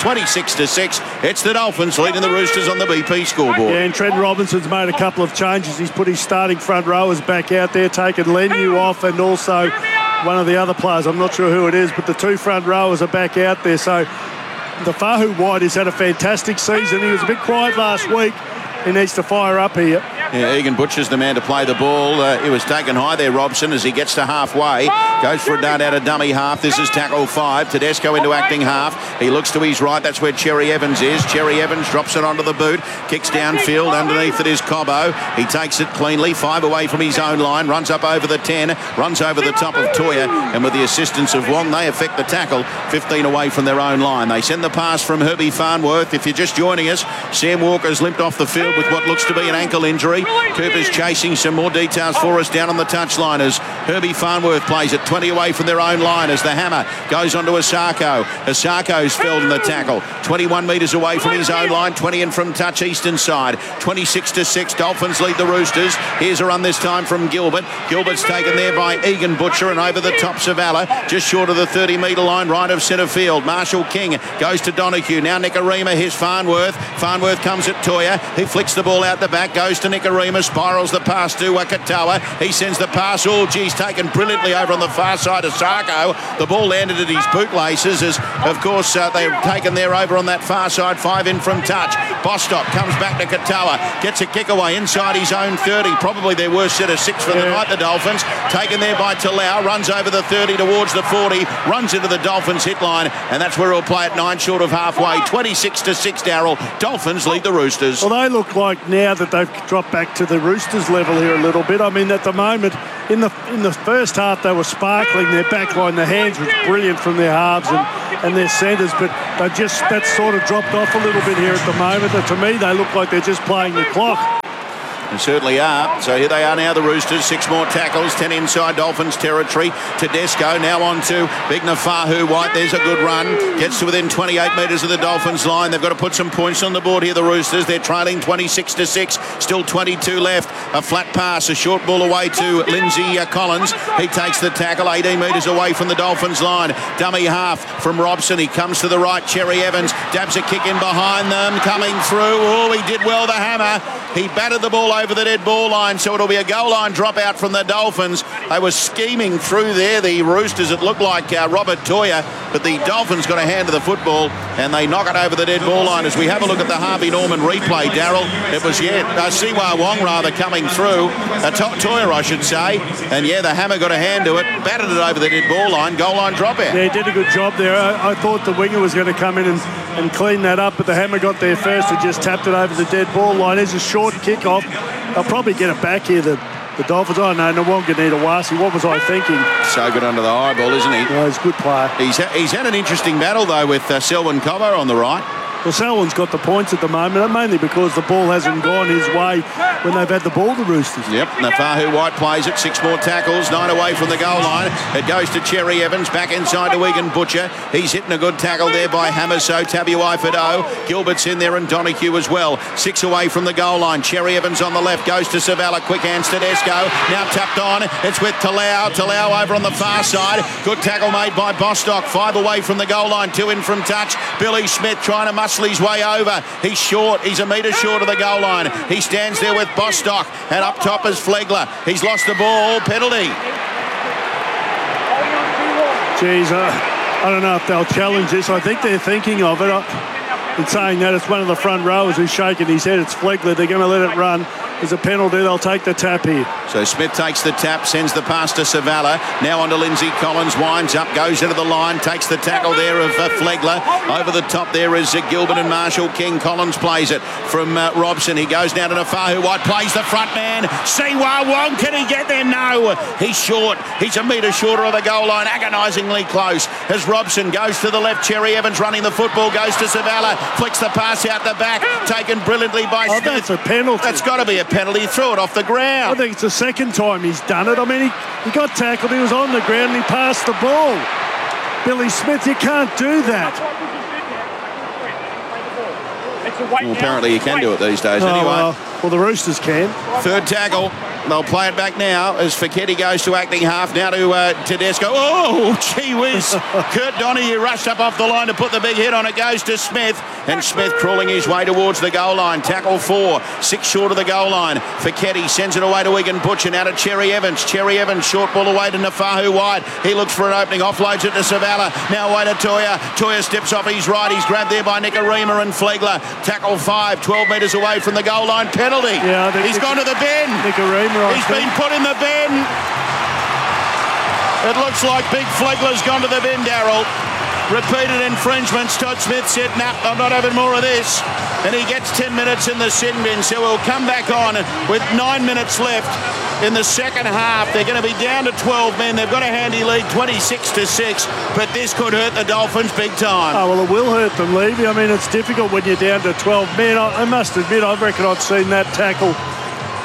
S1: 26-6. It's the Dolphins leading the Roosters on the BP scoreboard.
S2: Yeah, and Trent Robinson's made a couple of changes. He's put his starting front rowers back out there, taken Leniu off, and also one of the other players, I'm not sure who it is, but the 2 front rowers are back out there. So the Fahu White has had a fantastic season. He was a bit quiet last week. He needs to fire up here.
S1: Yeah, Egan Butcher's the man to play the ball. He was taken high there, Robson, as he gets to halfway. Goes for a dart out of dummy half. This is tackle 5. Tedesco into acting half. He looks to his right. That's where Cherry Evans is. Cherry Evans drops it onto the boot. Kicks downfield. Underneath it is Cobbo. He takes it cleanly. 5 away from his own line. Runs up over the 10. Runs over the top of Toya. And with the assistance of Wong, they effect the tackle. 15 away from their own line. They send the pass from Herbie Farnworth. If you're just joining us, Sam Walker's limped off the field with what looks to be an ankle injury. Cooper's chasing some more details for us down on the touchline as Herbie Farnworth plays it 20 away from their own line as the hammer goes onto Asako. Asako's felled in the tackle. 21 metres away from his own line, 20 in from touch eastern side. 26-6, Dolphins lead the Roosters. Here's a run this time from Gilbert. Gilbert's taken there by Egan Butcher and over the top Savala, just short of the 30-metre line, right of centre field. Marshall King goes to Donoghue. Now Nicarima, here's Farnworth. Farnworth comes at Toya. He flicks the ball out the back, goes to Nicarima, spirals the pass to Wakatawa. He sends the pass. Oh, geez, taken brilliantly over on the far side of Sarko. The ball landed at his bootlaces as, of course, they've taken there over on that far side. 5 in from touch. Bostock comes back to Katoa. Gets a kick away inside his own 30. Probably their worst set of 6 for the night, the Dolphins. Taken there by Talau. Runs over the 30 towards the 40. Runs into the Dolphins hit line. And that's where he'll play at 9 short of halfway. 26-6, Darryl. Dolphins lead the Roosters.
S2: Well, they look like now that they've dropped back to the Roosters level here a little bit. I mean, at the moment, in the first half, they were sparkling. Their back line, the hands was brilliant from their halves and their centres, but that's sort of dropped off a little bit here at the moment. And to me, they look like they're just playing the clock.
S1: They certainly are. So here they are now, the Roosters. 6 more tackles, 10 inside Dolphins territory. Tedesco now on to Big Nafahu White. There's a good run. Gets to within 28 metres of the Dolphins line. They've got to put some points on the board here, the Roosters. They're trailing 26-6. Still 22 left. A flat pass, a short ball away to Lindsay Collins. He takes the tackle 18 metres away from the Dolphins line. Dummy half from Robson. He comes to the right. Cherry Evans dabs a kick in behind them. Coming through. Oh, he did well, the hammer. He batted the ball over the dead ball line, so it'll be a goal line dropout from the Dolphins. They were scheming through there, the Roosters. It looked like Robert Toya, but the Dolphins got a hand to the football and they knock it over the dead ball line. As we have a look at the Harvey Norman replay, Darryl, it was, Siwa Wong rather coming through, Toya I should say, and the hammer got a hand to it, batted it over the dead ball line, goal line dropout.
S2: Yeah, he did a good job there. I thought the winger was going to come in and clean that up, but the hammer got there first and just tapped it over the dead ball line. There's a short kick-off. They'll probably get it back here, the Dolphins. Oh, no, Nwanganita-Wasi. What was I thinking?
S1: So good under the eyeball, isn't he?
S2: No, he's a good player.
S1: He's had an interesting battle, though, with Selwyn Cobbo on the right.
S2: Well, Selwyn's got the points at the moment, mainly because the ball hasn't gone his way when they've had the ball, the Roosters.
S1: Yep, Nafahu White plays it, 6 more tackles, 9 away from the goal line. It goes to Cherry Evans, back inside to Egan Butcher. He's hitting a good tackle there by Hamaso, Tabuai Fado. Gilbert's in there and Donoghue as well. 6 away from the goal line. Cherry Evans on the left, goes to Savala, quick hands to Tedesco. Now tapped on, it's with Talau. Talau over on the far side. Good tackle made by Bostock. 5 away from the goal line, 2 in from touch. Billy Smith trying to muscle his way over. He's short. He's a metre short of the goal line. He stands there with Bostock, and up top is Flegler. He's lost the ball. Penalty.
S2: Geez, I don't know if they'll challenge this. I think they're thinking of it. In saying that, it's one of the front rowers who's shaking his head. It's Flegler. They're going to let it run. There's a penalty. They'll take the tap here.
S1: So Smith takes the tap, sends the pass to Savala. Now on to Lindsay Collins. Winds up, goes into the line, takes the tackle there of Flegler. Over the top there is Gilbert and Marshall King. Collins plays it from Robson. He goes now to Nafahu White. Plays the front man. Siwa Wong. Can he get there? No. He's short. He's a metre shorter of the goal line. Agonisingly close. As Robson goes to the left. Cherry Evans running the football. Goes to Savala. Flicks the pass out the back. Taken brilliantly by Smith.
S2: That's a penalty.
S1: That's got to be a penalty. He threw it off the ground.
S2: I think it's the second time he's done it. I mean, he got tackled. He was on the ground and he passed the ball. Billy Smith, you can't do that.
S1: Well, apparently you can do it these days anyway.
S2: Well, the Roosters can.
S1: Third tackle. They'll play it back now as Fiketti goes to acting half. Now to Tedesco. Oh, gee whiz. Kurt Donoghue rushed up off the line to put the big hit on it. Goes to Smith. And Smith crawling his way towards the goal line. Tackle 4. 6 short of the goal line. Fiketti sends it away to Egan Butcher. Now to Cherry Evans. Cherry Evans short ball away to Nafahu White. He looks for an opening. Offloads it to Savala. Now away to Toya. Toya steps off his right. He's grabbed there by Nicarima and Flegler. Tackle 5. 12 metres away from the goal line. Penalty.
S2: Yeah,
S1: he's gone to the bin.
S2: Nicarima.
S1: He's been put in the bin. It looks like Big Flegler's gone to the bin, Darryl. Repeated infringements. Todd Smith said, nah, I'm not having more of this. And he gets 10 minutes in the sin bin. So we'll come back on with 9 minutes left in the second half. They're going to be down to 12 men. They've got a handy lead, 26-6. But this could hurt the Dolphins big time.
S2: Oh, well, it will hurt them, Levy. I mean, it's difficult when you're down to 12 men. I must admit, I reckon I've seen that tackle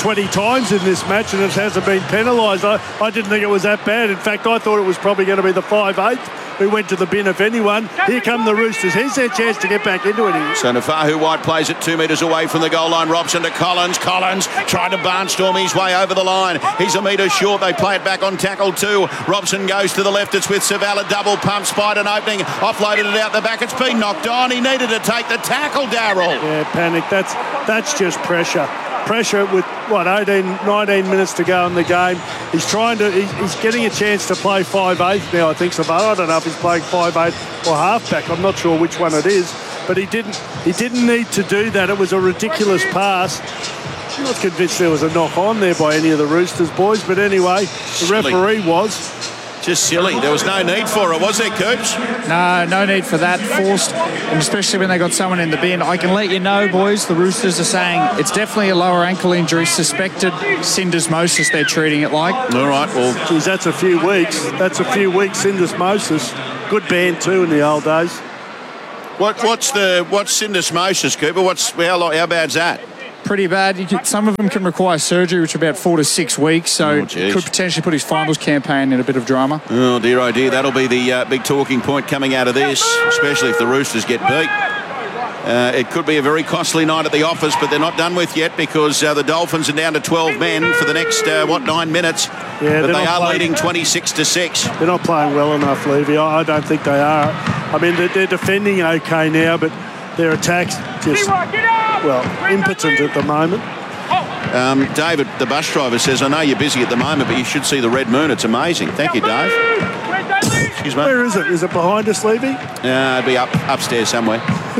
S2: 20 times in this match and it hasn't been penalised. I didn't think it was that bad. In fact, I thought it was probably going to be the 5/8 who went to the bin, if anyone. Here come the Roosters. Here's their chance to get back into it here.
S1: So Nafahu White plays it 2 metres away from the goal line. Robson to Collins. Collins tried to barnstorm his way over the line. He's a metre short. They play it back on tackle 2. Robson goes to the left. It's with Savala. Double pump. Spied an opening. Offloaded it out the back. It's been knocked on. He needed to take the tackle, Darryl.
S2: Yeah, panic. That's just pressure. Pressure with, 19 minutes to go in the game. He's getting a chance to play 5/8 now, I think. So I don't know if he's playing 5/8 or halfback. I'm not sure which one it is. But he didn't need to do that. It was a ridiculous pass. I'm not convinced there was a knock on there by any of the Roosters boys. But anyway, the referee was.
S1: Just silly. There was no need for it, was there, Coops?
S3: No need for that. Forced, and especially when they got someone in the bin. I can let you know, boys, the Roosters are saying it's definitely a lower ankle injury, suspected syndesmosis they're treating it like.
S1: All right, well...
S2: Geez, that's a few weeks. Syndesmosis. Good band too in the old days.
S1: What's syndesmosis, Cooper? How bad's that?
S3: Pretty bad. Some of them can require surgery, which is about 4 to 6 weeks, so could potentially put his finals campaign in a bit of drama.
S1: Oh dear, that'll be the big talking point coming out of this, especially if the Roosters get beat. It could be a very costly night at the office, but they're not done with yet because the Dolphins are down to 12 men for the next 9 minutes.
S2: Yeah,
S1: but they are leading 26-6.
S2: They're not playing well enough, Levy. I don't think they are. I mean, they're defending okay now, but their attack's just, impotent at the moment.
S1: David, the bus driver, says, I know you're busy at the moment, but you should see the red moon. It's amazing. Thank you, Dave. Excuse me.
S2: Where is it? Is it behind us, Levy?
S1: It'd be upstairs somewhere.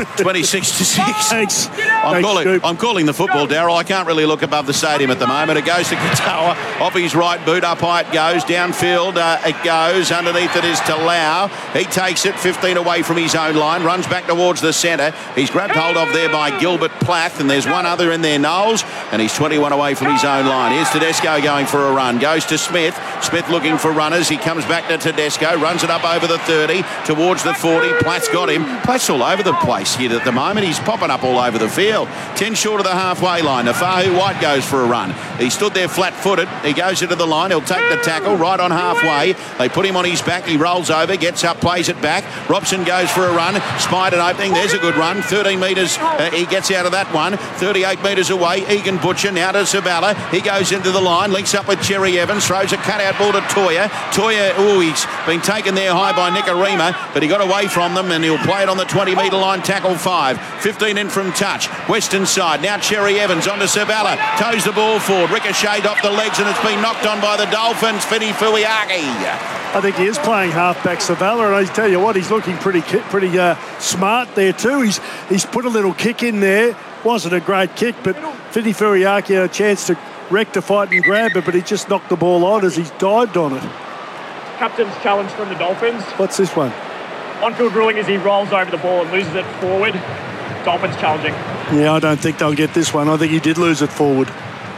S1: 26-6. I'm calling the football, Darryl. I can't really look above the stadium at the moment. It goes to Katoa. Off his right boot, up high it goes. Downfield it goes. Underneath it is Talau. He takes it 15 away from his own line. Runs back towards the centre. He's grabbed hold of there by Gilbert Plath. And there's one other in there, Knowles. And he's 21 away from his own line. Here's Tedesco going for a run. Goes to Smith. Smith looking for runners. He comes back to Tedesco. Runs it up over the 30. Towards the 40. Plath's got him. Plath's all over the place here at the moment. He's popping up all over the field. 10 short of the halfway line. Nafahu White goes for a run. He stood there flat-footed. He goes into the line. He'll take the tackle right on halfway. They put him on his back. He rolls over, gets up, plays it back. Robson goes for a run. Spied an opening. There's a good run. 13 metres. He gets out of that one. 38 metres away. Egan Butcher now to Savala. He goes into the line. Links up with Cherry Evans. Throws a cutout ball to Toya. He's been taken there high by Nicarima, but he got away from them and he'll play it on the 20-metre line. Tackle 5. 15 in from touch. Western side. Now Cherry Evans onto Savala. Toes the ball forward. Ricocheted off the legs and it's been knocked on by the Dolphins. Fini Fuiaki.
S2: I think he is playing halfback, Savala, and I tell you what, he's looking pretty smart there too. He's put a little kick in there. Wasn't a great kick, but Fini Fuiaki had a chance to rectify it and grab it, but he just knocked the ball on as he dived on it.
S15: Captain's challenge from the Dolphins.
S2: What's this one?
S15: On-field ruling as he rolls over the ball and loses it forward. Dolphins challenging.
S2: Yeah, I don't think they'll get this one. I think he did lose it forward.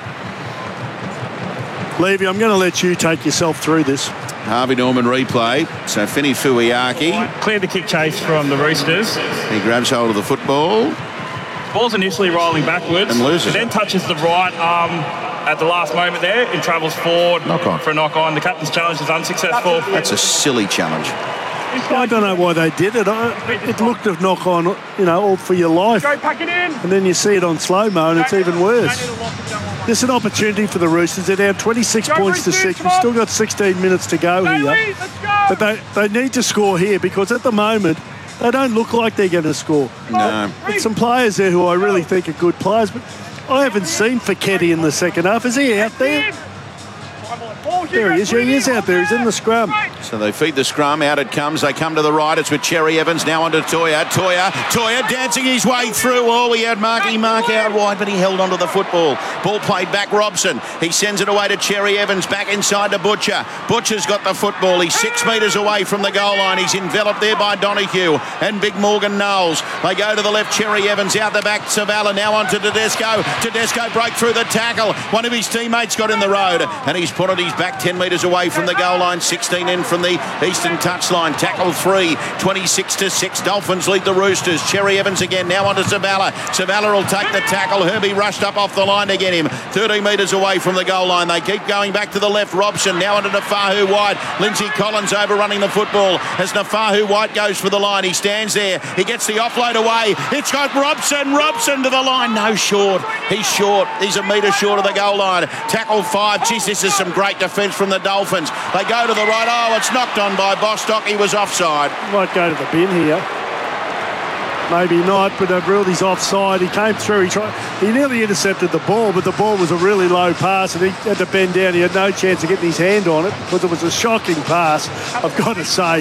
S2: Levy, I'm going to let you take yourself through this.
S1: Harvey Norman replay. So Fini Fuiaki.
S17: Cleared the kick chase from the Roosters.
S1: He grabs hold of the football.
S17: Ball's initially rolling backwards.
S1: And loses
S17: it. Then touches the right arm at the last moment there and travels forward for a knock on. The captain's challenge is unsuccessful.
S1: That's a silly challenge.
S2: I don't know why they did it. It looked a knock on, all for your life.
S15: Go pack it in.
S2: And then you see it on slow-mo and it's even worse. There's an opportunity for the Roosters. They're down 26 points to 6. We've still got 16 minutes to go here. But they need to score here because at the moment, they don't look like they're going to score.
S1: No.
S2: There's some players there who I really think are good players, but I haven't seen Fekete in the second half. Is he out there? There he is. Yeah, he is out there. He's in the scrum.
S1: So they feed the scrum. Out it comes. They come to the right. It's with Cherry Evans. Now onto Toya. Toya dancing his way through. Oh, he had Mark out wide, but he held onto the football. Ball played back Robson. He sends it away to Cherry Evans. Back inside to Butcher. Butcher's got the football. He's 6 metres away from the goal line. He's enveloped there by Donahue and Big Morgan Knowles. They go to the left. Cherry Evans out the back. Savala now onto Tedesco. Tedesco broke through the tackle. One of his teammates got in the road and he's Put on his back 10 metres away from the goal line, 16 in from the eastern touchline. Tackle 3, 26-6. Dolphins lead the Roosters. Cherry Evans again, now onto Zavala. Zavala will take the tackle. Herbie rushed up off the line to get him. 13 metres away from the goal line. They keep going back to the left. Robson now onto Nafahu White. Lindsay Collins overrunning the football as Nafahu White goes for the line. He stands there. He gets the offload away. It's got Robson to the line. No, short. He's short. He's a metre short of the goal line. Tackle 5. Geez, this is some great defence from the Dolphins. They go to the right. Oh, it's knocked on by Bostock. He was offside.
S2: Might go to the bin here. Maybe not, but they've ruled he's offside. He came through. He nearly intercepted the ball, but the ball was a really low pass and he had to bend down. He had no chance of getting his hand on it because it was a shocking pass, I've got to say,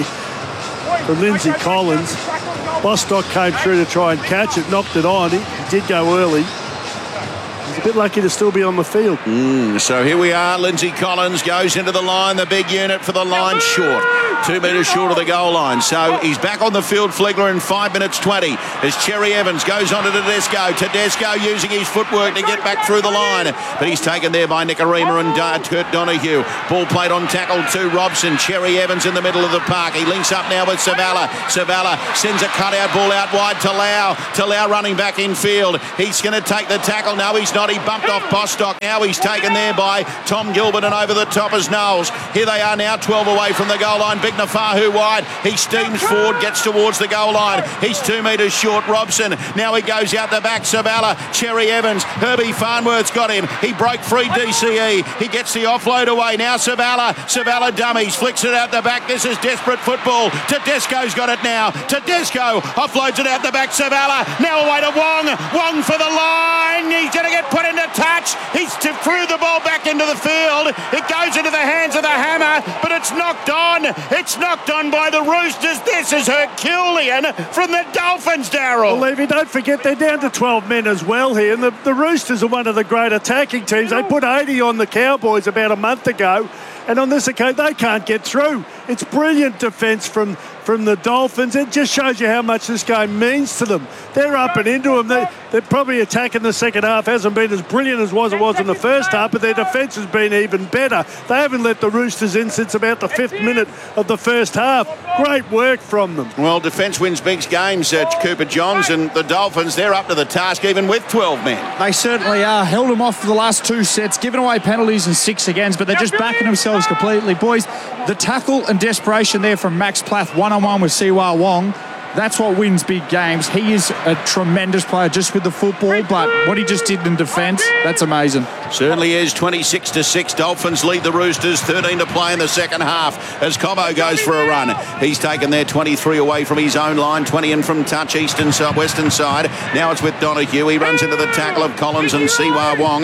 S2: from Lindsay Collins. Bostock came through to try and catch it, knocked it on. He did go early. He's a bit lucky to still be on the field.
S1: So here we are. Lindsay Collins goes into the line. The big unit for the line short. 2 metres short of the goal line. So he's back on the field, Flegler, in 5 minutes 20 as Cherry Evans goes on to Tedesco. Tedesco using his footwork to get back through the line. But he's taken there by Nicarima and Kurt Donahue. Ball played on tackle to Robson. Cherry Evans in the middle of the park. He links up now with Zavala. Zavala sends a cutout ball out wide to Lau. To Lau running back in field. He's going to take the tackle. No, he's not. He bumped off Bostock. Now he's taken there by Tom Gilbert and over the top as Knowles. Here they are now, 12 away from the goal line. Big Nafahu wide. He steams forward, gets towards the goal line. He's 2 metres short. Robson. Now he goes out the back. Zavala. Cherry Evans. Herbie Farnworth's got him. He broke free DCE. He gets the offload away. Now Zavala. Zavala dummies. Flicks it out the back. This is desperate football. Tedesco's got it now. Tedesco offloads it out the back. Zavala. Now away to Wong. Wong for the line. He's going to get put into touch. He's threw the ball back into the field. It goes into the hands of the Hammer, but it's knocked on. It's knocked on by the Roosters. This is Herculean from the Dolphins, Darryl.
S2: Well, Levy, don't forget they're down to 12 men as well here. And the Roosters are one of the great attacking teams. They put 80 on the Cowboys about a month ago. And on this occasion, they can't get through. It's brilliant defence from the Dolphins. It just shows you how much this game means to them. They're up and into them. They're probably attacking the second half. Hasn't been as brilliant as it was in the first half, but their defence has been even better. They haven't let the Roosters in since about the 5th minute of the first half. Great work from them.
S1: Well, defence wins big games, Cooper Johns, and the Dolphins, they're up to the task even with 12 men.
S3: They certainly are. Held them off for the last 2 sets, given away penalties and 6 against, but they're just backing themselves completely. Boys, the tackle and desperation there from Max Plath, one-on-one with Siwa Wong. That's what wins big games. He is a tremendous player just with the football, but what he just did in defence, that's amazing.
S1: Certainly is. 26-6. Dolphins lead the Roosters. 13 to play in the second half as Cobo goes for a run. He's taken there 23 away from his own line, 20 in from touch, western side. Now it's with Donahue. He runs into the tackle of Collins and Siwa Wong,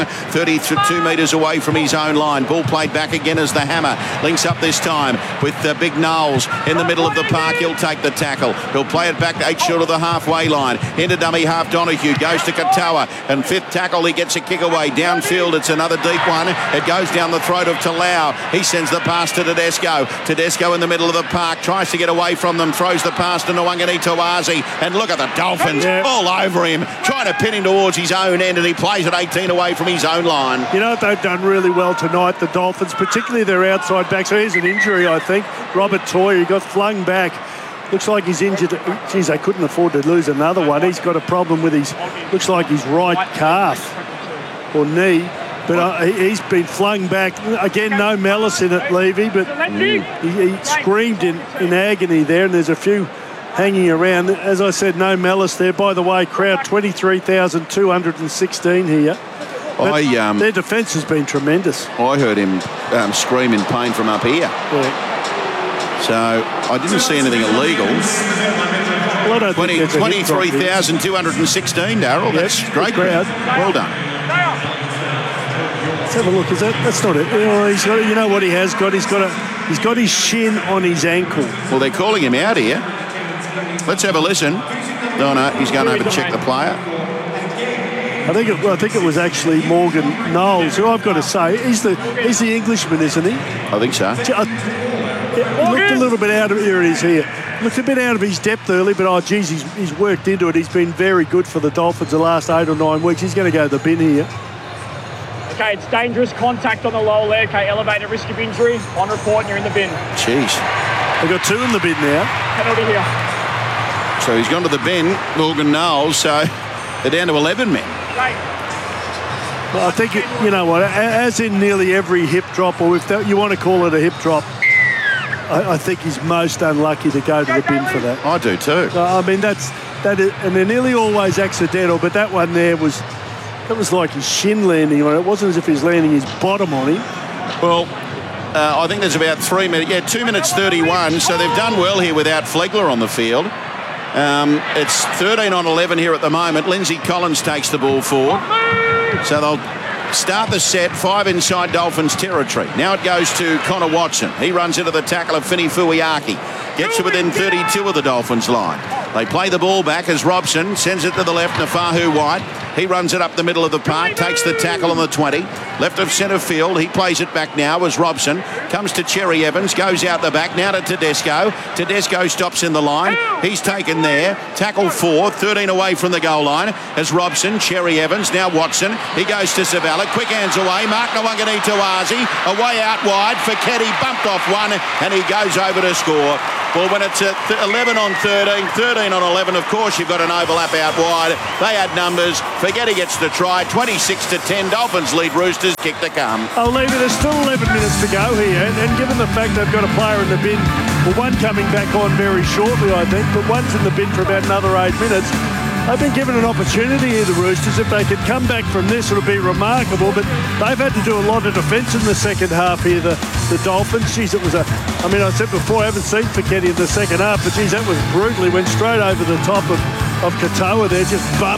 S1: 32 metres away from his own line. Ball played back again as the Hammer links up this time with Big Knowles in the middle of the park. He'll take the tackle. He'll play it back 8 short of the halfway line. Into dummy half Donahue. Goes to Katoa. And 5th tackle, he gets a kick away. Downfield, it's another deep one. It goes down the throat of Talau. He sends the pass to Tedesco. Tedesco in the middle of the park. Tries to get away from them. Throws the pass to Nwangani Tawazi. And look at the Dolphins all over him. Trying to pin him towards his own end. And he plays at 18 away from his own line.
S2: You know what they've done really well tonight, the Dolphins, particularly their outside backs. So here's an injury, I think. Robert Toy, he got flung back. Looks like he's injured. Geez, they couldn't afford to lose another one. He's got a problem with looks like his right calf or knee. But he's been flung back. Again, no malice in it, Levy, but he screamed in agony there, and there's a few hanging around. As I said, no malice there. By the way, crowd 23,216 here. Their defence has been tremendous.
S1: I heard him scream in pain from up here.
S2: Yeah.
S1: So I didn't see anything illegal.
S2: Well,
S1: 23,216, Darryl. That's great crowd. Well done.
S2: Let's have a look. That's not it? He's got. You know what he has got? He's got his shin on his ankle.
S1: Well, they're calling him out here. Let's have a listen. No, he's going over to check the player.
S2: I think it was actually Morgan Knowles, who I've got to say he's the Englishman, isn't he?
S1: I think so.
S2: He looked a little bit out of here. It is here. Looked a bit out of his depth early, but he's worked into it. He's been very good for the Dolphins the last 8 or 9 weeks. He's going to go to the bin here.
S15: Okay, it's dangerous contact on the lower leg. Okay, elevated risk of injury. On report, and you're in the bin.
S1: Jeez.
S2: They've got 2 in the bin now.
S15: Penalty here.
S1: So he's gone to the bin, Morgan Knowles, so they're down to 11 men.
S15: Right.
S2: Well, I think, you know what, as in nearly every hip drop, or if you want to call it a hip drop, I think he's most unlucky to go to the bin for that.
S1: I do too.
S2: I mean, that is, and they're nearly always accidental, but that one there was like his shin landing on it. It wasn't as if he was landing his bottom on him.
S1: Well, I think there's about 3 minutes. Yeah, 2 minutes 31. So they've done well here without Flegler on the field. It's 13 on 11 here at the moment. Lindsay Collins takes the ball forward. So they'll start the set, 5 inside Dolphins territory. Now it goes to Connor Watson. He runs into the tackle of Fini Fuiaki. Gets to within 32 of the Dolphins line. They play the ball back as Robson sends it to the left, Nafahu White. He runs it up the middle of the park, takes the tackle on the 20. Left of centre field, he plays it back now as Robson comes to Cherry Evans, goes out the back, now to Tedesco. Tedesco stops in the line. He's taken there. Tackle 4, 13 away from the goal line as Robson, Cherry Evans, now Watson. He goes to Zavala, quick hands away. Mark Nwangani Tawazi, away out wide. Feketi bumped off one and he goes over to score. Well, when it's at 11 on 13, 13 on 11, of course, you've got an overlap out wide. They had numbers. Feghetti gets the try. 26-10. Dolphins lead Roosters. Kick to come.
S2: I'll leave it. There's still 11 minutes to go here. And given the fact they've got a player in the bin, well, one coming back on very shortly, I think, but one's in the bin for about another 8 minutes. They've been given an opportunity here, the Roosters. If they could come back from this, it'll be remarkable. But they've had to do a lot of defence in the second half here, the Dolphins. Geez, it was I said before, I haven't seen Feketi in the second half, but geez, that was brutal. He went straight over the top of Katoa there, just